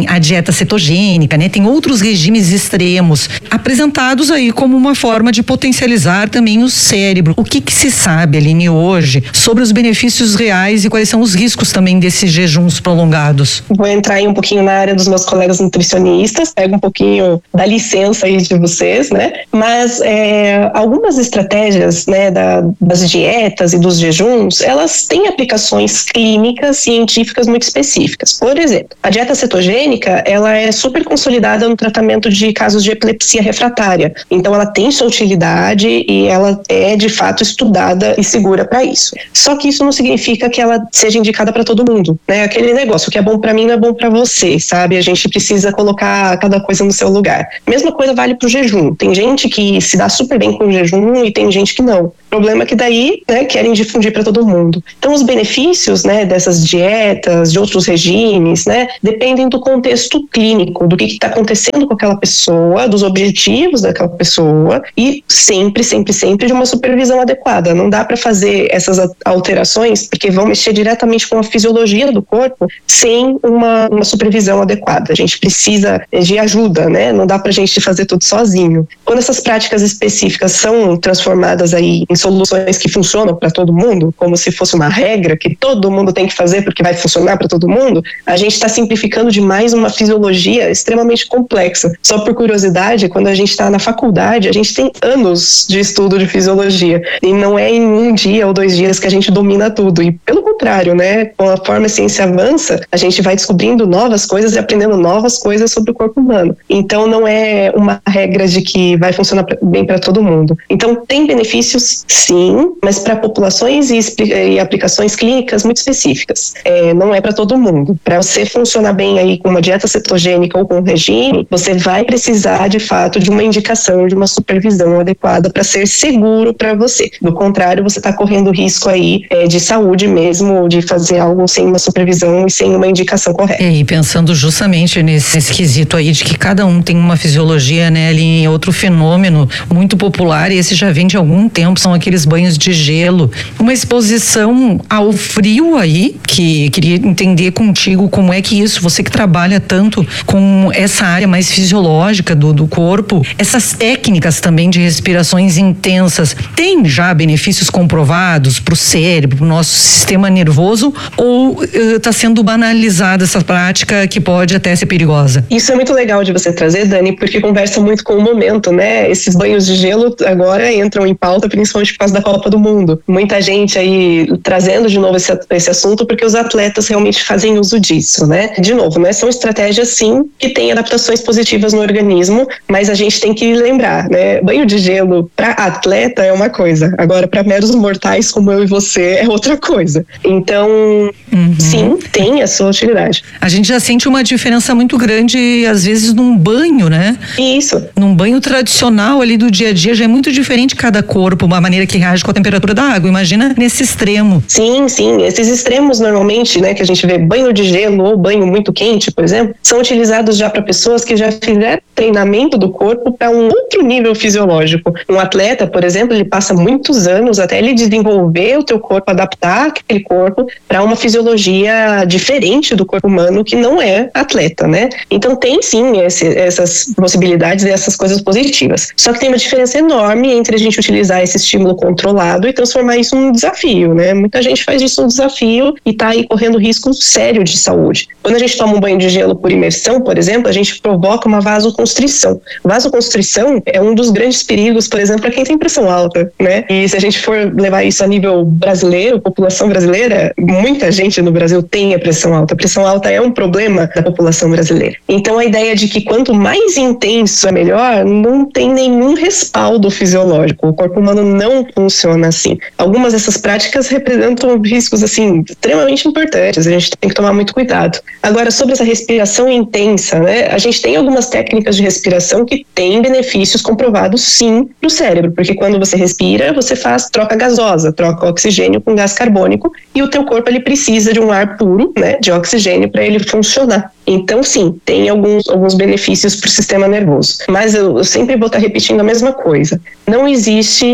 [SPEAKER 5] dieta cetogênica, né? Tem outros regimes extremos apresentados aí como uma forma de potencializar também o cérebro. O que que se sabe, Aline, hoje sobre os benefícios reais e quais são os riscos também desses jejuns prolongados?
[SPEAKER 7] Vou entrar aí um pouquinho na área dos meus colegas nutricionistas, pego um pouquinho da licença aí de vocês, né? Mas é, algumas estratégias, né, da, das dietas e dos jejuns, elas têm aplicações clínicas, científicas muito específicas. Por exemplo, a dieta cetogênica, ela é super consolidada no tratamento de casos de epilepsia refratária. Então, ela tem sua utilidade e ela é, de fato, estudada e segura para isso. Só que isso não significa que ela seja indicada para todo mundo, né? Aquele negócio, o que é bom para mim não é bom para você, sabe? A gente precisa colocar cada coisa no seu lugar. Mesma coisa vale para o jejum. Tem gente que se dá super bem com o jejum e tem gente que não. O problema é que daí, né, querem difundir para todo mundo. Então, os benefícios, né, dessas dietas, de outros regimes, né, dependem do contexto clínico, do que está acontecendo com aquela pessoa, dos objetivos daquela pessoa e sempre, sempre, sempre de uma supervisão adequada. Não dá para fazer essas alterações porque vão mexer diretamente com a fisiologia do corpo sem uma, uma supervisão adequada. A gente precisa de ajuda, né? Não dá para a gente fazer tudo sozinho. Quando essas práticas específicas são transformadas aí em soluções que funcionam para todo mundo, como se fosse uma regra que todo mundo tem que fazer porque vai funcionar para todo mundo, a gente está simplificando demais uma fisiologia extremamente complexa. Só por curiosidade, quando a gente está na faculdade, a gente tem anos de estudo de fisiologia e não é em um dia ou dois dias que a gente domina tudo. E pelo contrário, né? Conforme a ciência avança, a gente vai descobrindo novas coisas e aprendendo novas coisas sobre o corpo humano. Então não é uma regra de que vai funcionar bem para todo mundo. Então tem benefícios, sim, mas para populações e, e aplicações clínicas muito específicas. É, não é para todo mundo. Para você funcionar bem aí com uma dieta cetogênica ou com um regime, você vai precisar de fato de uma indicação, de uma supervisão adequada para ser seguro para você. Do contrário, você está correndo risco aí é, de saúde mesmo, de fazer algo sem uma supervisão e sem uma indicação correta.
[SPEAKER 5] E pensando justamente nesse, nesse quesito aí de que cada um tem uma fisiologia, né, ali, outro fenômeno muito popular, e esse já vem de algum tempo, são aqueles banhos de gelo, uma exposição ao frio aí, que queria entender contigo como é que isso, você que trabalha tanto com essa área mais fisiológica do, do corpo, essas técnicas também de respirações intensas, tem já benefícios comprovados para o cérebro, para o nosso sistema nervoso, ou está uh, sendo banalizada essa prática que pode até ser perigosa?
[SPEAKER 7] Isso é muito legal de você trazer, Dani, porque conversa muito com o momento, né? Esses banhos de gelo agora entram em pauta, principalmente por causa da Copa do Mundo. Muita gente aí trazendo de novo esse, esse assunto, porque os atletas realmente fazem uso disso, né? De novo, né? São estratégias, sim, que têm adaptações positivas no organismo, mas a gente tem que lembrar, né? Banho de gelo para atleta é uma coisa, agora para meros mortais como eu e você é outra coisa. Então, uhum. sim, tem a sua utilidade.
[SPEAKER 5] A gente já sente uma diferença muito grande, às vezes, num banho, né?
[SPEAKER 7] Isso.
[SPEAKER 5] Num banho tradicional ali do dia a dia, já é muito diferente cada corpo, uma maneira que reage com a temperatura da água. Imagina nesse extremo.
[SPEAKER 7] Sim, sim. Esses extremos, normalmente, né, que a gente vê banho de gelo ou banho muito quente, por exemplo, são utilizados já para pessoas que já fizeram treinamento do corpo para um outro nível fisiológico. Um atleta, por exemplo, ele passa muitos anos até ele desenvolver o teu corpo, adaptar aquele corpo para uma fisiologia diferente do corpo humano que não é atleta, né? Então tem sim esse, essas possibilidades e essas coisas positivas. Só que tem uma diferença enorme entre a gente utilizar esse estímulo controlado e transformar isso num desafio, né? Muita gente faz disso um desafio e tá aí correndo risco sério de saúde. Quando a gente toma um banho de gelo por imersão, por exemplo, a gente provoca uma vasoconstrição. Vasoconstrição é um dos grandes perigos, por exemplo, para quem tem pressão alta, né? E se a gente for levar isso a nível brasileiro, população brasileira, muita gente no Brasil tem a pressão alta. A pressão alta é um problema da população brasileira. Então a ideia de que quanto mais intenso é melhor, não tem nenhum respaldo fisiológico. O corpo humano não funciona assim. Algumas dessas práticas representam riscos assim extremamente importantes. A gente tem que tomar muito cuidado. Agora, sobre essa respiração intensa, né? A gente tem algumas técnicas de respiração que têm benefícios comprovados sim para o cérebro, porque quando você respira, você faz troca gasosa, troca oxigênio com gás carbônico e o teu corpo ele precisa de um ar puro, né, de oxigênio para ele funcionar. Então, sim, tem alguns, alguns benefícios para o sistema nervoso. Mas eu, eu sempre vou estar repetindo a mesma coisa. Não existe a regra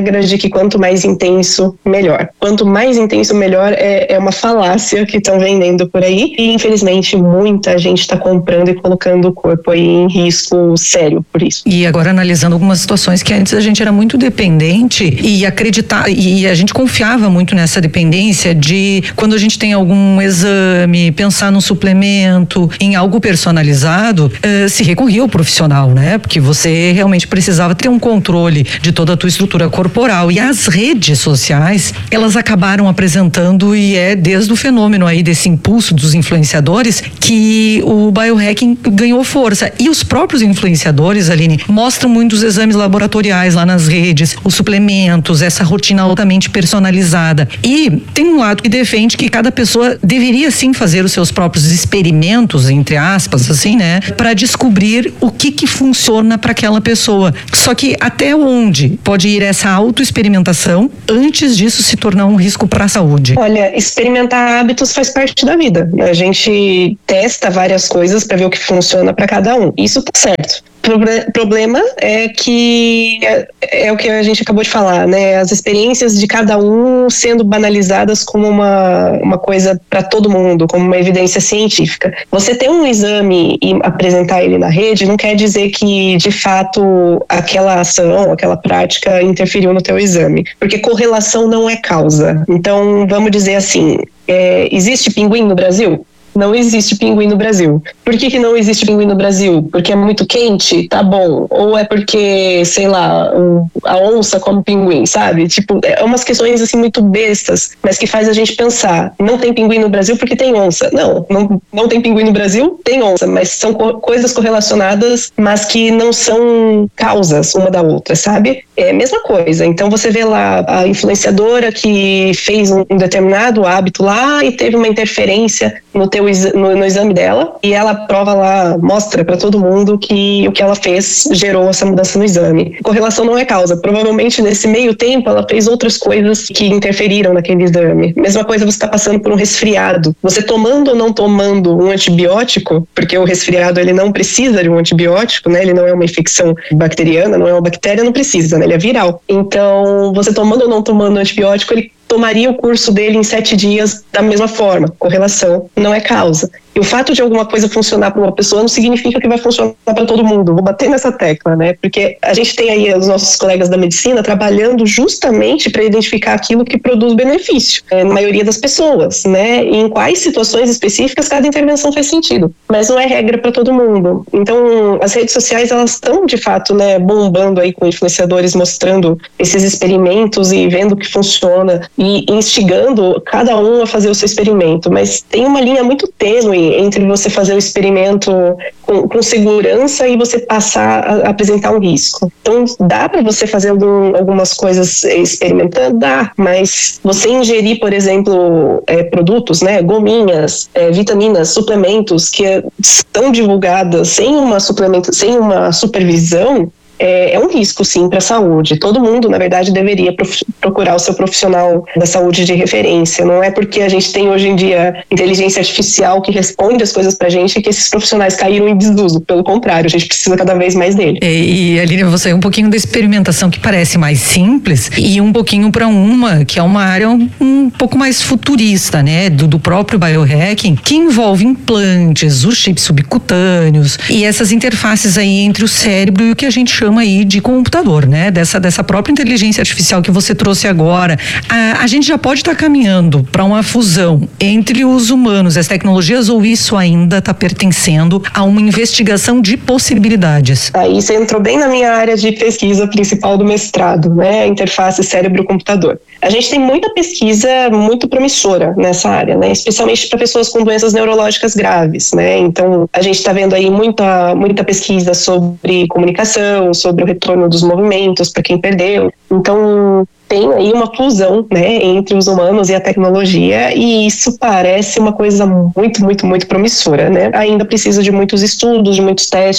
[SPEAKER 7] regra de que quanto mais intenso, melhor. Quanto mais intenso, melhor é, é uma falácia que estão vendendo por aí e infelizmente muita gente está comprando e colocando o corpo aí em risco sério por isso.
[SPEAKER 5] E agora analisando algumas situações que antes a gente era muito dependente e acreditar, e a gente confiava muito nessa dependência de quando a gente tem algum exame, pensar num suplemento, em algo personalizado, uh, se recorria ao profissional, né? Porque você realmente precisava ter um controle de toda a tua estrutura corporal. E as redes sociais, elas acabaram apresentando, e é desde o fenômeno aí desse impulso dos influenciadores que o biohacking ganhou força. E os próprios influenciadores, Aline, mostram muitos exames laboratoriais lá nas redes, os suplementos, essa rotina altamente personalizada. E tem um lado que defende que cada pessoa deveria sim fazer os seus próprios experimentos, entre aspas, assim, né? Para descobrir o que que funciona para aquela pessoa. Só que até onde pode ir essa autoexperimentação antes disso se tornar um risco para a saúde?
[SPEAKER 7] Olha, experimentar hábitos faz parte da vida. A gente testa várias coisas para ver o que funciona para cada um. Isso tá certo. O problema é que é, é o que a gente acabou de falar, né? As experiências de cada um sendo banalizadas como uma, uma coisa para todo mundo, como uma evidência científica. Você ter um exame e apresentar ele na rede não quer dizer que, de fato, aquela ação, aquela prática interferiu no teu exame, porque correlação não é causa. Então, vamos dizer assim, é, existe pinguim no Brasil? Não existe pinguim no Brasil. Por que que não existe pinguim no Brasil? Porque é muito quente? Tá bom. Ou é porque, sei lá, a onça come pinguim, sabe? Tipo, é umas questões assim muito bestas, mas que faz a gente pensar, não tem pinguim no Brasil porque tem onça. Não, não, não tem pinguim no Brasil, tem onça, mas são co- coisas correlacionadas, mas que não são causas uma da outra, sabe? É a mesma coisa. Então você vê lá a influenciadora que fez um, um determinado hábito lá e teve uma interferência no teu No, no exame dela, e ela prova lá, mostra para todo mundo que o que ela fez gerou essa mudança no exame. Correlação não é causa. Provavelmente nesse meio tempo ela fez outras coisas que interferiram naquele exame. Mesma coisa, você está passando por um resfriado. Você tomando ou não tomando um antibiótico, porque o resfriado ele não precisa de um antibiótico, né? Ele não é uma infecção bacteriana, não é uma bactéria, não precisa, né? Ele é viral. Então, você tomando ou não tomando antibiótico, ele tomaria o curso dele em sete dias da mesma forma. Correlação não é causa. E o fato de alguma coisa funcionar para uma pessoa não significa que vai funcionar para todo mundo. Vou bater nessa tecla, né? Porque a gente tem aí os nossos colegas da medicina trabalhando justamente para identificar aquilo que produz benefício, é, na maioria das pessoas, né? E em quais situações específicas cada intervenção faz sentido. Mas não é regra para todo mundo. Então, as redes sociais, elas estão, de fato, né, bombando aí com influenciadores mostrando esses experimentos e vendo o que funciona e instigando cada um a fazer o seu experimento. Mas tem uma linha muito tênue entre você fazer o experimento com, com segurança e você passar a, a apresentar um risco. Então, dá para você fazer algum, algumas coisas experimentando? Dá, mas você ingerir, por exemplo, é, produtos, né, gominhas, é, vitaminas, suplementos que são divulgadas sem uma, suplemento, sem uma supervisão, É, é um risco, sim, para a saúde. Todo mundo, na verdade, deveria prof- procurar o seu profissional da saúde de referência. Não é porque a gente tem hoje em dia inteligência artificial que responde as coisas para a gente que esses profissionais caíram em desuso. Pelo contrário, a gente precisa cada vez mais dele.
[SPEAKER 5] E, e Aline, você um pouquinho da experimentação que parece mais simples e um pouquinho para uma que é uma área um, um pouco mais futurista, né? Do, do próprio biohacking, que envolve implantes, os chips subcutâneos e essas interfaces aí entre o cérebro e o que a gente chama chama aí de computador, né? Dessa, dessa própria inteligência artificial que você trouxe agora. A, a gente já pode estar tá caminhando para uma fusão entre os humanos e as tecnologias, ou isso ainda está pertencendo a uma investigação de possibilidades?
[SPEAKER 7] Aí você entrou bem na minha área de pesquisa principal do mestrado, né? A interface cérebro-computador. A gente tem muita pesquisa muito promissora nessa área, né? Especialmente para pessoas com doenças neurológicas graves, né? Então, a gente está vendo aí muita, muita pesquisa sobre comunicação, sobre o retorno dos movimentos para quem perdeu. Então, tem aí uma fusão, né, entre os humanos e a tecnologia, e isso parece uma coisa muito, muito, muito promissora, né? Ainda precisa de muitos estudos, de muitos testes,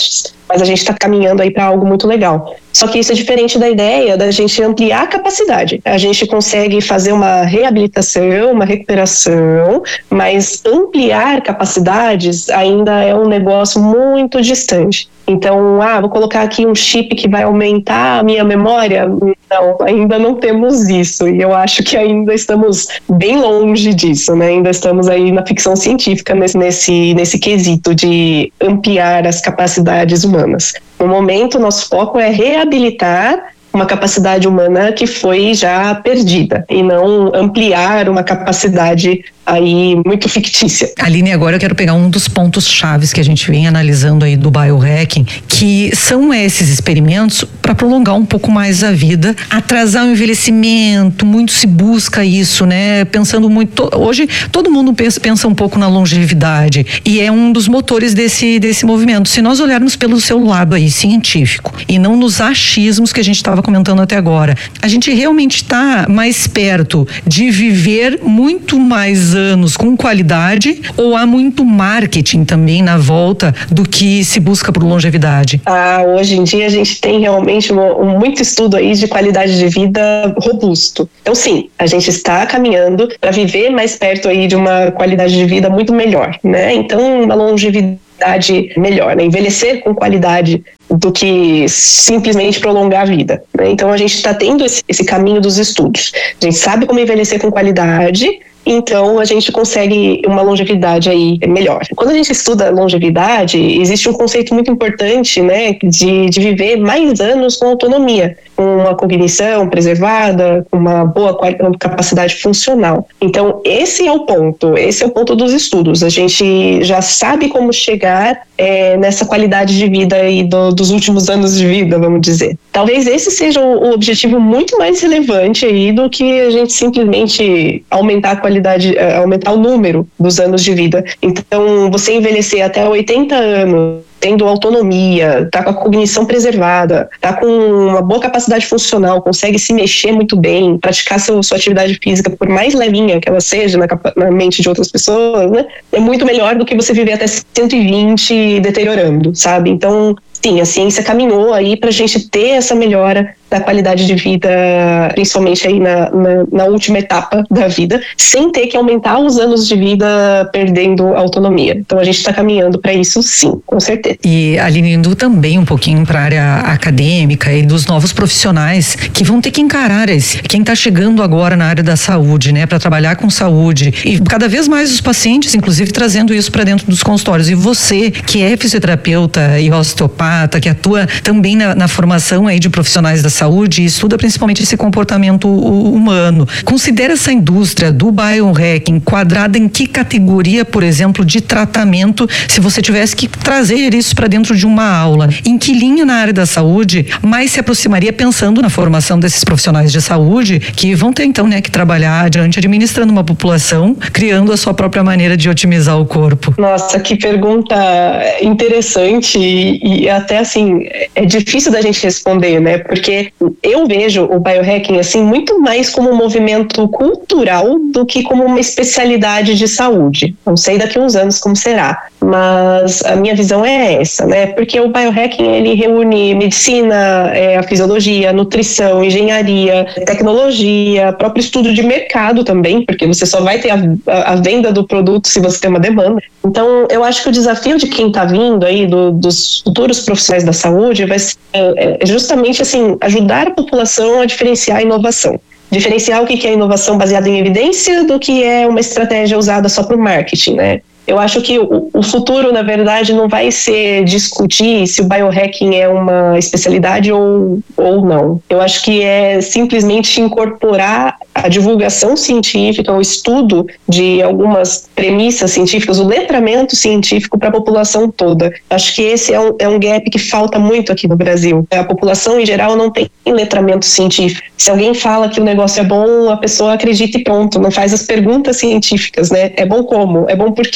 [SPEAKER 7] mas a gente está caminhando aí para algo muito legal. Só que isso é diferente da ideia da gente ampliar a capacidade. A gente consegue fazer uma reabilitação, uma recuperação, mas ampliar capacidades ainda é um negócio muito distante. Então, ah, vou colocar aqui um chip que vai aumentar a minha memória? Não, ainda não temos isso. E eu acho que ainda estamos bem longe disso, né? Ainda estamos aí na ficção científica nesse, nesse, nesse quesito de ampliar as capacidades humanas. No momento, nosso foco é reabilitar uma capacidade humana que foi já perdida e não ampliar uma capacidade aí muito fictícia.
[SPEAKER 5] Aline, agora eu quero pegar um dos pontos chaves que a gente vem analisando aí do biohacking, que são esses experimentos para prolongar um pouco mais a vida, atrasar o envelhecimento, muito se busca isso, né? Pensando muito, hoje todo mundo pensa, pensa um pouco na longevidade e é um dos motores desse, desse movimento. Se nós olharmos pelo seu lado aí científico e não nos achismos que a gente estava comentando até agora, a gente realmente está mais perto de viver muito mais anos com qualidade, ou há muito marketing também na volta do que se busca por longevidade?
[SPEAKER 7] Ah, hoje em dia a gente tem realmente um, um muito estudo aí de qualidade de vida robusto. Então sim, a gente está caminhando para viver mais perto aí de uma qualidade de vida muito melhor, né? Então uma longevidade melhor, né? Envelhecer com qualidade do que simplesmente prolongar a vida, né? Então a gente está tendo esse, esse caminho dos estudos. A gente sabe como envelhecer com qualidade, então a gente consegue uma longevidade aí melhor. Quando a gente estuda longevidade, existe um conceito muito importante, né, de, de viver mais anos com autonomia, com uma cognição preservada, com uma boa capacidade funcional. Então esse é o ponto, esse é o ponto dos estudos. A gente já sabe como chegar é, nessa qualidade de vida aí do, dos últimos anos de vida, vamos dizer. Talvez esse seja o, o objetivo muito mais relevante aí do que a gente simplesmente aumentar a qualidade, aumentar o número dos anos de vida. Então, você envelhecer até oitenta anos, tendo autonomia, tá com a cognição preservada, tá com uma boa capacidade funcional, consegue se mexer muito bem, praticar seu, sua atividade física, por mais levinha que ela seja na, na mente de outras pessoas, né? É muito melhor do que você viver até cento e vinte deteriorando, sabe? Então, sim, a ciência caminhou aí pra gente ter essa melhora da qualidade de vida, principalmente aí na, na, na última etapa da vida, sem ter que aumentar os anos de vida perdendo autonomia. Então a gente está caminhando para isso, sim, com certeza.
[SPEAKER 5] E Aline, indo também um pouquinho para a área acadêmica e dos novos profissionais que vão ter que encarar esse, quem está chegando agora na área da saúde, né, para trabalhar com saúde, e cada vez mais os pacientes, inclusive, trazendo isso para dentro dos consultórios. E você, que é fisioterapeuta e osteopata, que atua também na, na formação aí de profissionais da saúde e estuda principalmente esse comportamento humano. Considera essa indústria do biohacking enquadrada em que categoria, por exemplo, de tratamento, se você tivesse que trazer isso para dentro de uma aula? Em que linha na área da saúde mais se aproximaria, pensando na formação desses profissionais de saúde que vão ter então, né, que trabalhar adiante administrando uma população, criando a sua própria maneira de otimizar o corpo?
[SPEAKER 7] Nossa, que pergunta interessante e, e até assim, é difícil da gente responder, né? Porque eu vejo o biohacking assim muito mais como um movimento cultural do que como uma especialidade de saúde. Não sei daqui a uns anos como será, mas a minha visão é essa, né? Porque o biohacking, ele reúne medicina, é, a fisiologia, nutrição, engenharia, tecnologia, próprio estudo de mercado também, porque você só vai ter a, a, a venda do produto se você tem uma demanda. Então, eu acho que o desafio de quem está vindo aí, do, dos futuros profissionais da saúde, vai ser é, justamente assim, ajudar a população a diferenciar a inovação. Diferenciar o que é inovação baseada em evidência do que é uma estratégia usada só para o marketing, né? Eu acho que o, o futuro, na verdade, não vai ser discutir se o biohacking é uma especialidade ou, ou não. Eu acho que é simplesmente incorporar a divulgação científica, o estudo de algumas premissas científicas, o letramento científico para a população toda. Acho que esse é um, é um gap que falta muito aqui no Brasil. A população, em geral, não tem letramento científico. Se alguém fala que o negócio é bom, a pessoa acredita e pronto, não faz as perguntas científicas, né? É bom como? É bom por quê?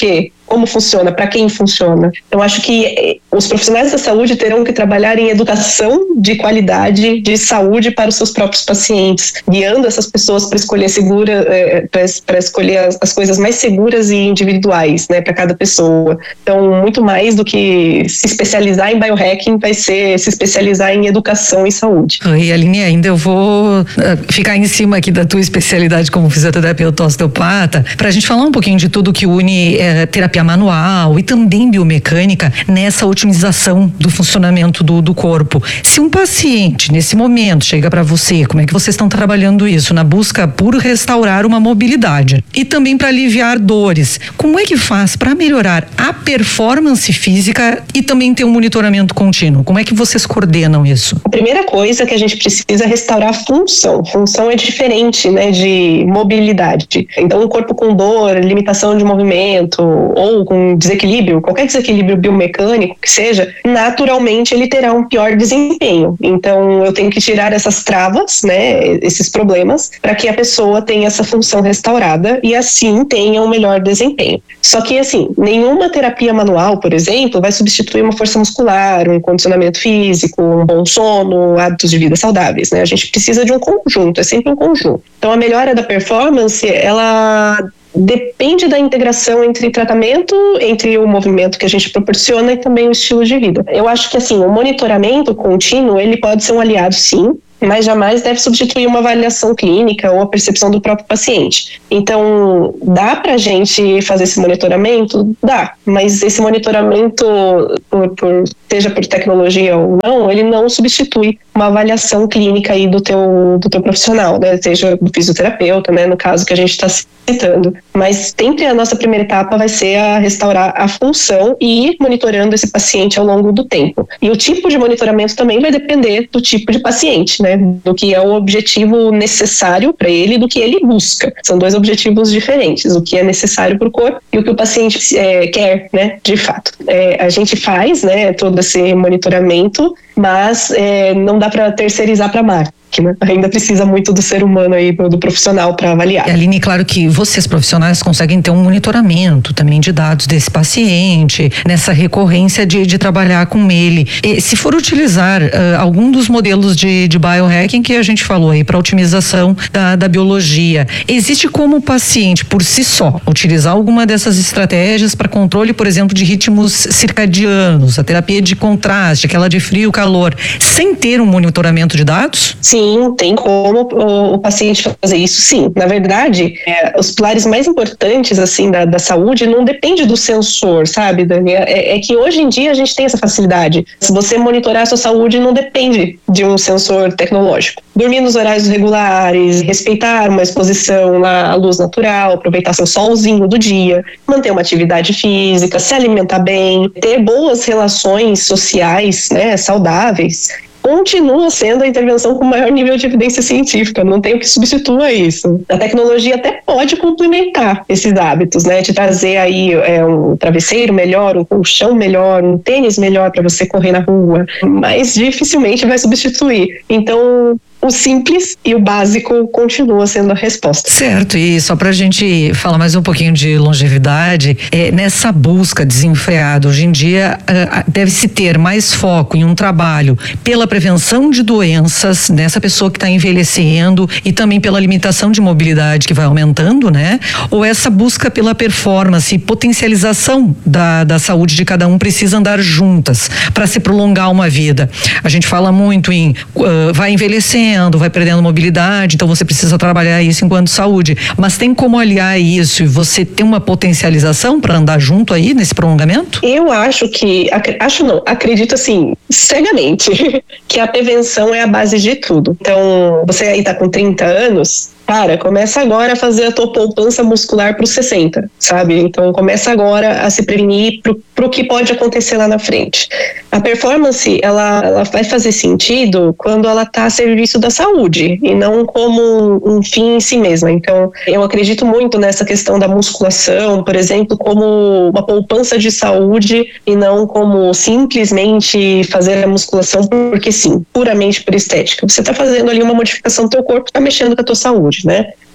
[SPEAKER 7] como funciona, para quem funciona. Então, acho que os profissionais da saúde terão que trabalhar em educação de qualidade de saúde para os seus próprios pacientes, guiando essas pessoas para escolher segura, é, para escolher as, as coisas mais seguras e individuais, né, para cada pessoa. Então, muito mais do que se especializar em biohacking, vai ser se especializar em educação e saúde.
[SPEAKER 5] E Aline, ainda eu vou uh, ficar em cima aqui da tua especialidade como fisioterapeuta osteopata, para a gente falar um pouquinho de tudo que une eh, terapia manual e também biomecânica nessa otimização do funcionamento do, do corpo. Se um paciente, nesse momento, chega para você, como é que vocês estão trabalhando isso? Na busca por restaurar uma mobilidade e também para aliviar dores. Como é que faz para melhorar a performance física e também ter um monitoramento contínuo? Como é que vocês coordenam isso?
[SPEAKER 7] A primeira coisa que a gente precisa é restaurar a função. Função é diferente, né, de mobilidade. Então, um corpo com dor, limitação de movimento ou com desequilíbrio, qualquer desequilíbrio biomecânico que seja, naturalmente ele terá um pior desempenho. Então, eu tenho que tirar essas travas, né, esses problemas, para que a pessoa tenha essa função restaurada e assim tenha um melhor desempenho. Só que, assim, nenhuma terapia manual, por exemplo, vai substituir uma força muscular, um condicionamento físico, um bom sono, hábitos de vida saudáveis, né? A gente precisa de um conjunto, é sempre um conjunto. Então, a melhora da performance, ela depende da integração entre tratamento, entre o movimento que a gente proporciona e também o estilo de vida. Eu acho que, assim, o monitoramento contínuo, ele pode ser um aliado, sim, mas jamais deve substituir uma avaliação clínica ou a percepção do próprio paciente. Então, dá pra gente fazer esse monitoramento? Dá, mas esse monitoramento, por, por, seja por tecnologia ou não, ele não substitui uma avaliação clínica aí do teu, do teu profissional, né? Seja do fisioterapeuta, né? No caso que a gente está citando. Mas sempre a nossa primeira etapa vai ser a restaurar a função e ir monitorando esse paciente ao longo do tempo. E o tipo de monitoramento também vai depender do tipo de paciente, né? Do que é o objetivo necessário para ele e do que ele busca. São dois objetivos diferentes, o que é necessário para o corpo e o que o paciente é, quer, né? De fato. É, a gente faz, né, todo esse monitoramento, mas é, não dá para terceirizar para a máquina. Ainda precisa muito do ser humano aí, do profissional para avaliar.
[SPEAKER 5] E Aline, claro que vocês profissionais conseguem ter um monitoramento também de dados desse paciente, nessa recorrência de, de trabalhar com ele. E se for utilizar uh, algum dos modelos de, de biohacking que a gente falou aí para otimização da, da biologia, existe como o paciente por si só utilizar alguma dessas estratégias para controle, por exemplo, de ritmos circadianos, a terapia de contraste, aquela de frio, calor, sem ter um monitoramento de dados?
[SPEAKER 7] Sim. Sim, tem como o, o paciente fazer isso, sim. Na verdade, é, os pilares mais importantes, assim, da, da saúde não depende do sensor, sabe, Dani? É, é que hoje em dia a gente tem essa facilidade. Se você monitorar a sua saúde, não depende de um sensor tecnológico. Dormir nos horários regulares, respeitar uma exposição à luz natural, aproveitar seu solzinho do dia, manter uma atividade física, se alimentar bem, ter boas relações sociais, né, saudáveis, continua sendo a intervenção com maior nível de evidência científica, não tem o que substitua isso. A tecnologia até pode complementar esses hábitos, né, de trazer aí é, um travesseiro melhor, um colchão melhor, um tênis melhor para você correr na rua, mas dificilmente vai substituir. Então, o simples e o básico continua sendo a resposta.
[SPEAKER 5] Certo, e só pra gente falar mais um pouquinho de longevidade, é, nessa busca desenfreada, hoje em dia uh, deve-se ter mais foco em um trabalho pela prevenção de doenças nessa pessoa que está envelhecendo e também pela limitação de mobilidade que vai aumentando, né? Ou essa busca pela performance e potencialização da, da saúde de cada um precisa andar juntas para se prolongar uma vida. A gente fala muito em uh, vai envelhecendo, vai perdendo mobilidade, então você precisa trabalhar isso enquanto saúde, mas tem como aliar isso e você ter uma potencialização para andar junto aí nesse prolongamento?
[SPEAKER 7] Eu acho que, acho não, acredito assim, cegamente, que a prevenção é a base de tudo. Então, você aí tá com trinta anos, cara, começa agora a fazer a tua poupança muscular para os sessenta, sabe? Então, começa agora a se prevenir para o que pode acontecer lá na frente. A performance, ela, ela vai fazer sentido quando ela está a serviço da saúde e não como um fim em si mesma. Então, eu acredito muito nessa questão da musculação, por exemplo, como uma poupança de saúde e não como simplesmente fazer a musculação porque sim, puramente por estética. Você está fazendo ali uma modificação do teu corpo, está mexendo com a tua saúde, né?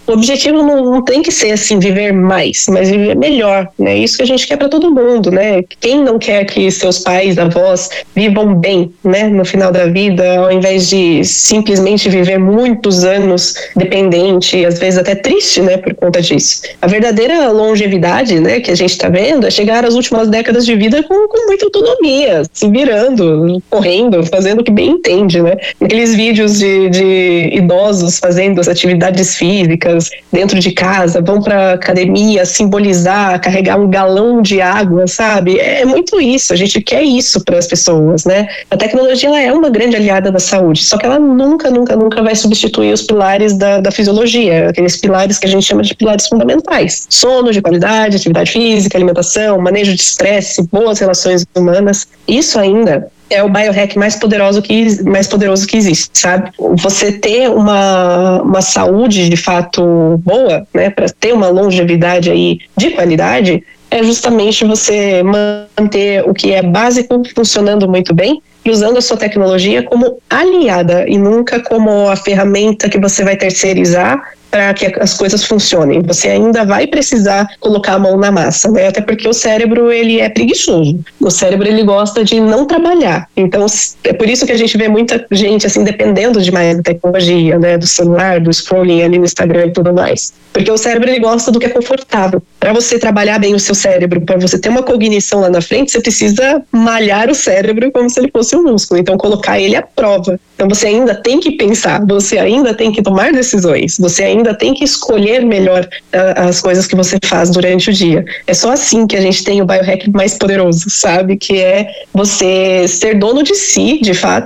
[SPEAKER 7] O objetivo não, não tem que ser assim, viver mais, mas viver melhor, né? Isso que a gente quer para todo mundo, né? Quem não quer que seus pais, avós vivam bem, né? No final da vida, ao invés de simplesmente viver muitos anos dependente, às vezes até triste, né? Por conta disso. A verdadeira longevidade, né? Que a gente está vendo é chegar às últimas décadas de vida com, com muita autonomia, se virando, correndo, fazendo o que bem entende, né? Aqueles vídeos de, de idosos fazendo as atividades físicas dentro de casa, vão para academia simbolizar, carregar um galão de água, sabe? É muito isso, a gente quer isso para as pessoas, né? A tecnologia ela é uma grande aliada da saúde, só que ela nunca, nunca, nunca vai substituir os pilares da, da fisiologia, aqueles pilares que a gente chama de pilares fundamentais. Sono de qualidade, atividade física, alimentação, manejo de estresse, boas relações humanas. Isso ainda é o biohack mais poderoso que, mais poderoso que existe, sabe? Você ter uma, uma saúde de fato boa, né, para ter uma longevidade aí de qualidade, é justamente você manter o que é básico funcionando muito bem e usando a sua tecnologia como aliada e nunca como a ferramenta que você vai terceirizar para que as coisas funcionem. Você ainda vai precisar colocar a mão na massa, né? Até porque o cérebro, ele é preguiçoso. O cérebro, ele gosta de não trabalhar. Então, é por isso que a gente vê muita gente, assim, dependendo demais da tecnologia, né? Do celular, do scrolling ali no Instagram e tudo mais. Porque o cérebro, ele gosta do que é confortável. Para você trabalhar bem o seu cérebro, para você ter uma cognição lá na frente, você precisa malhar o cérebro como se ele fosse um músculo. Então, colocar ele à prova. Então, você ainda tem que pensar, você ainda tem que tomar decisões, você ainda tem que escolher melhor uh, as coisas que você faz durante o dia. É só assim que a gente tem o biohack mais poderoso, sabe? Que é você ser dono de si, de fato,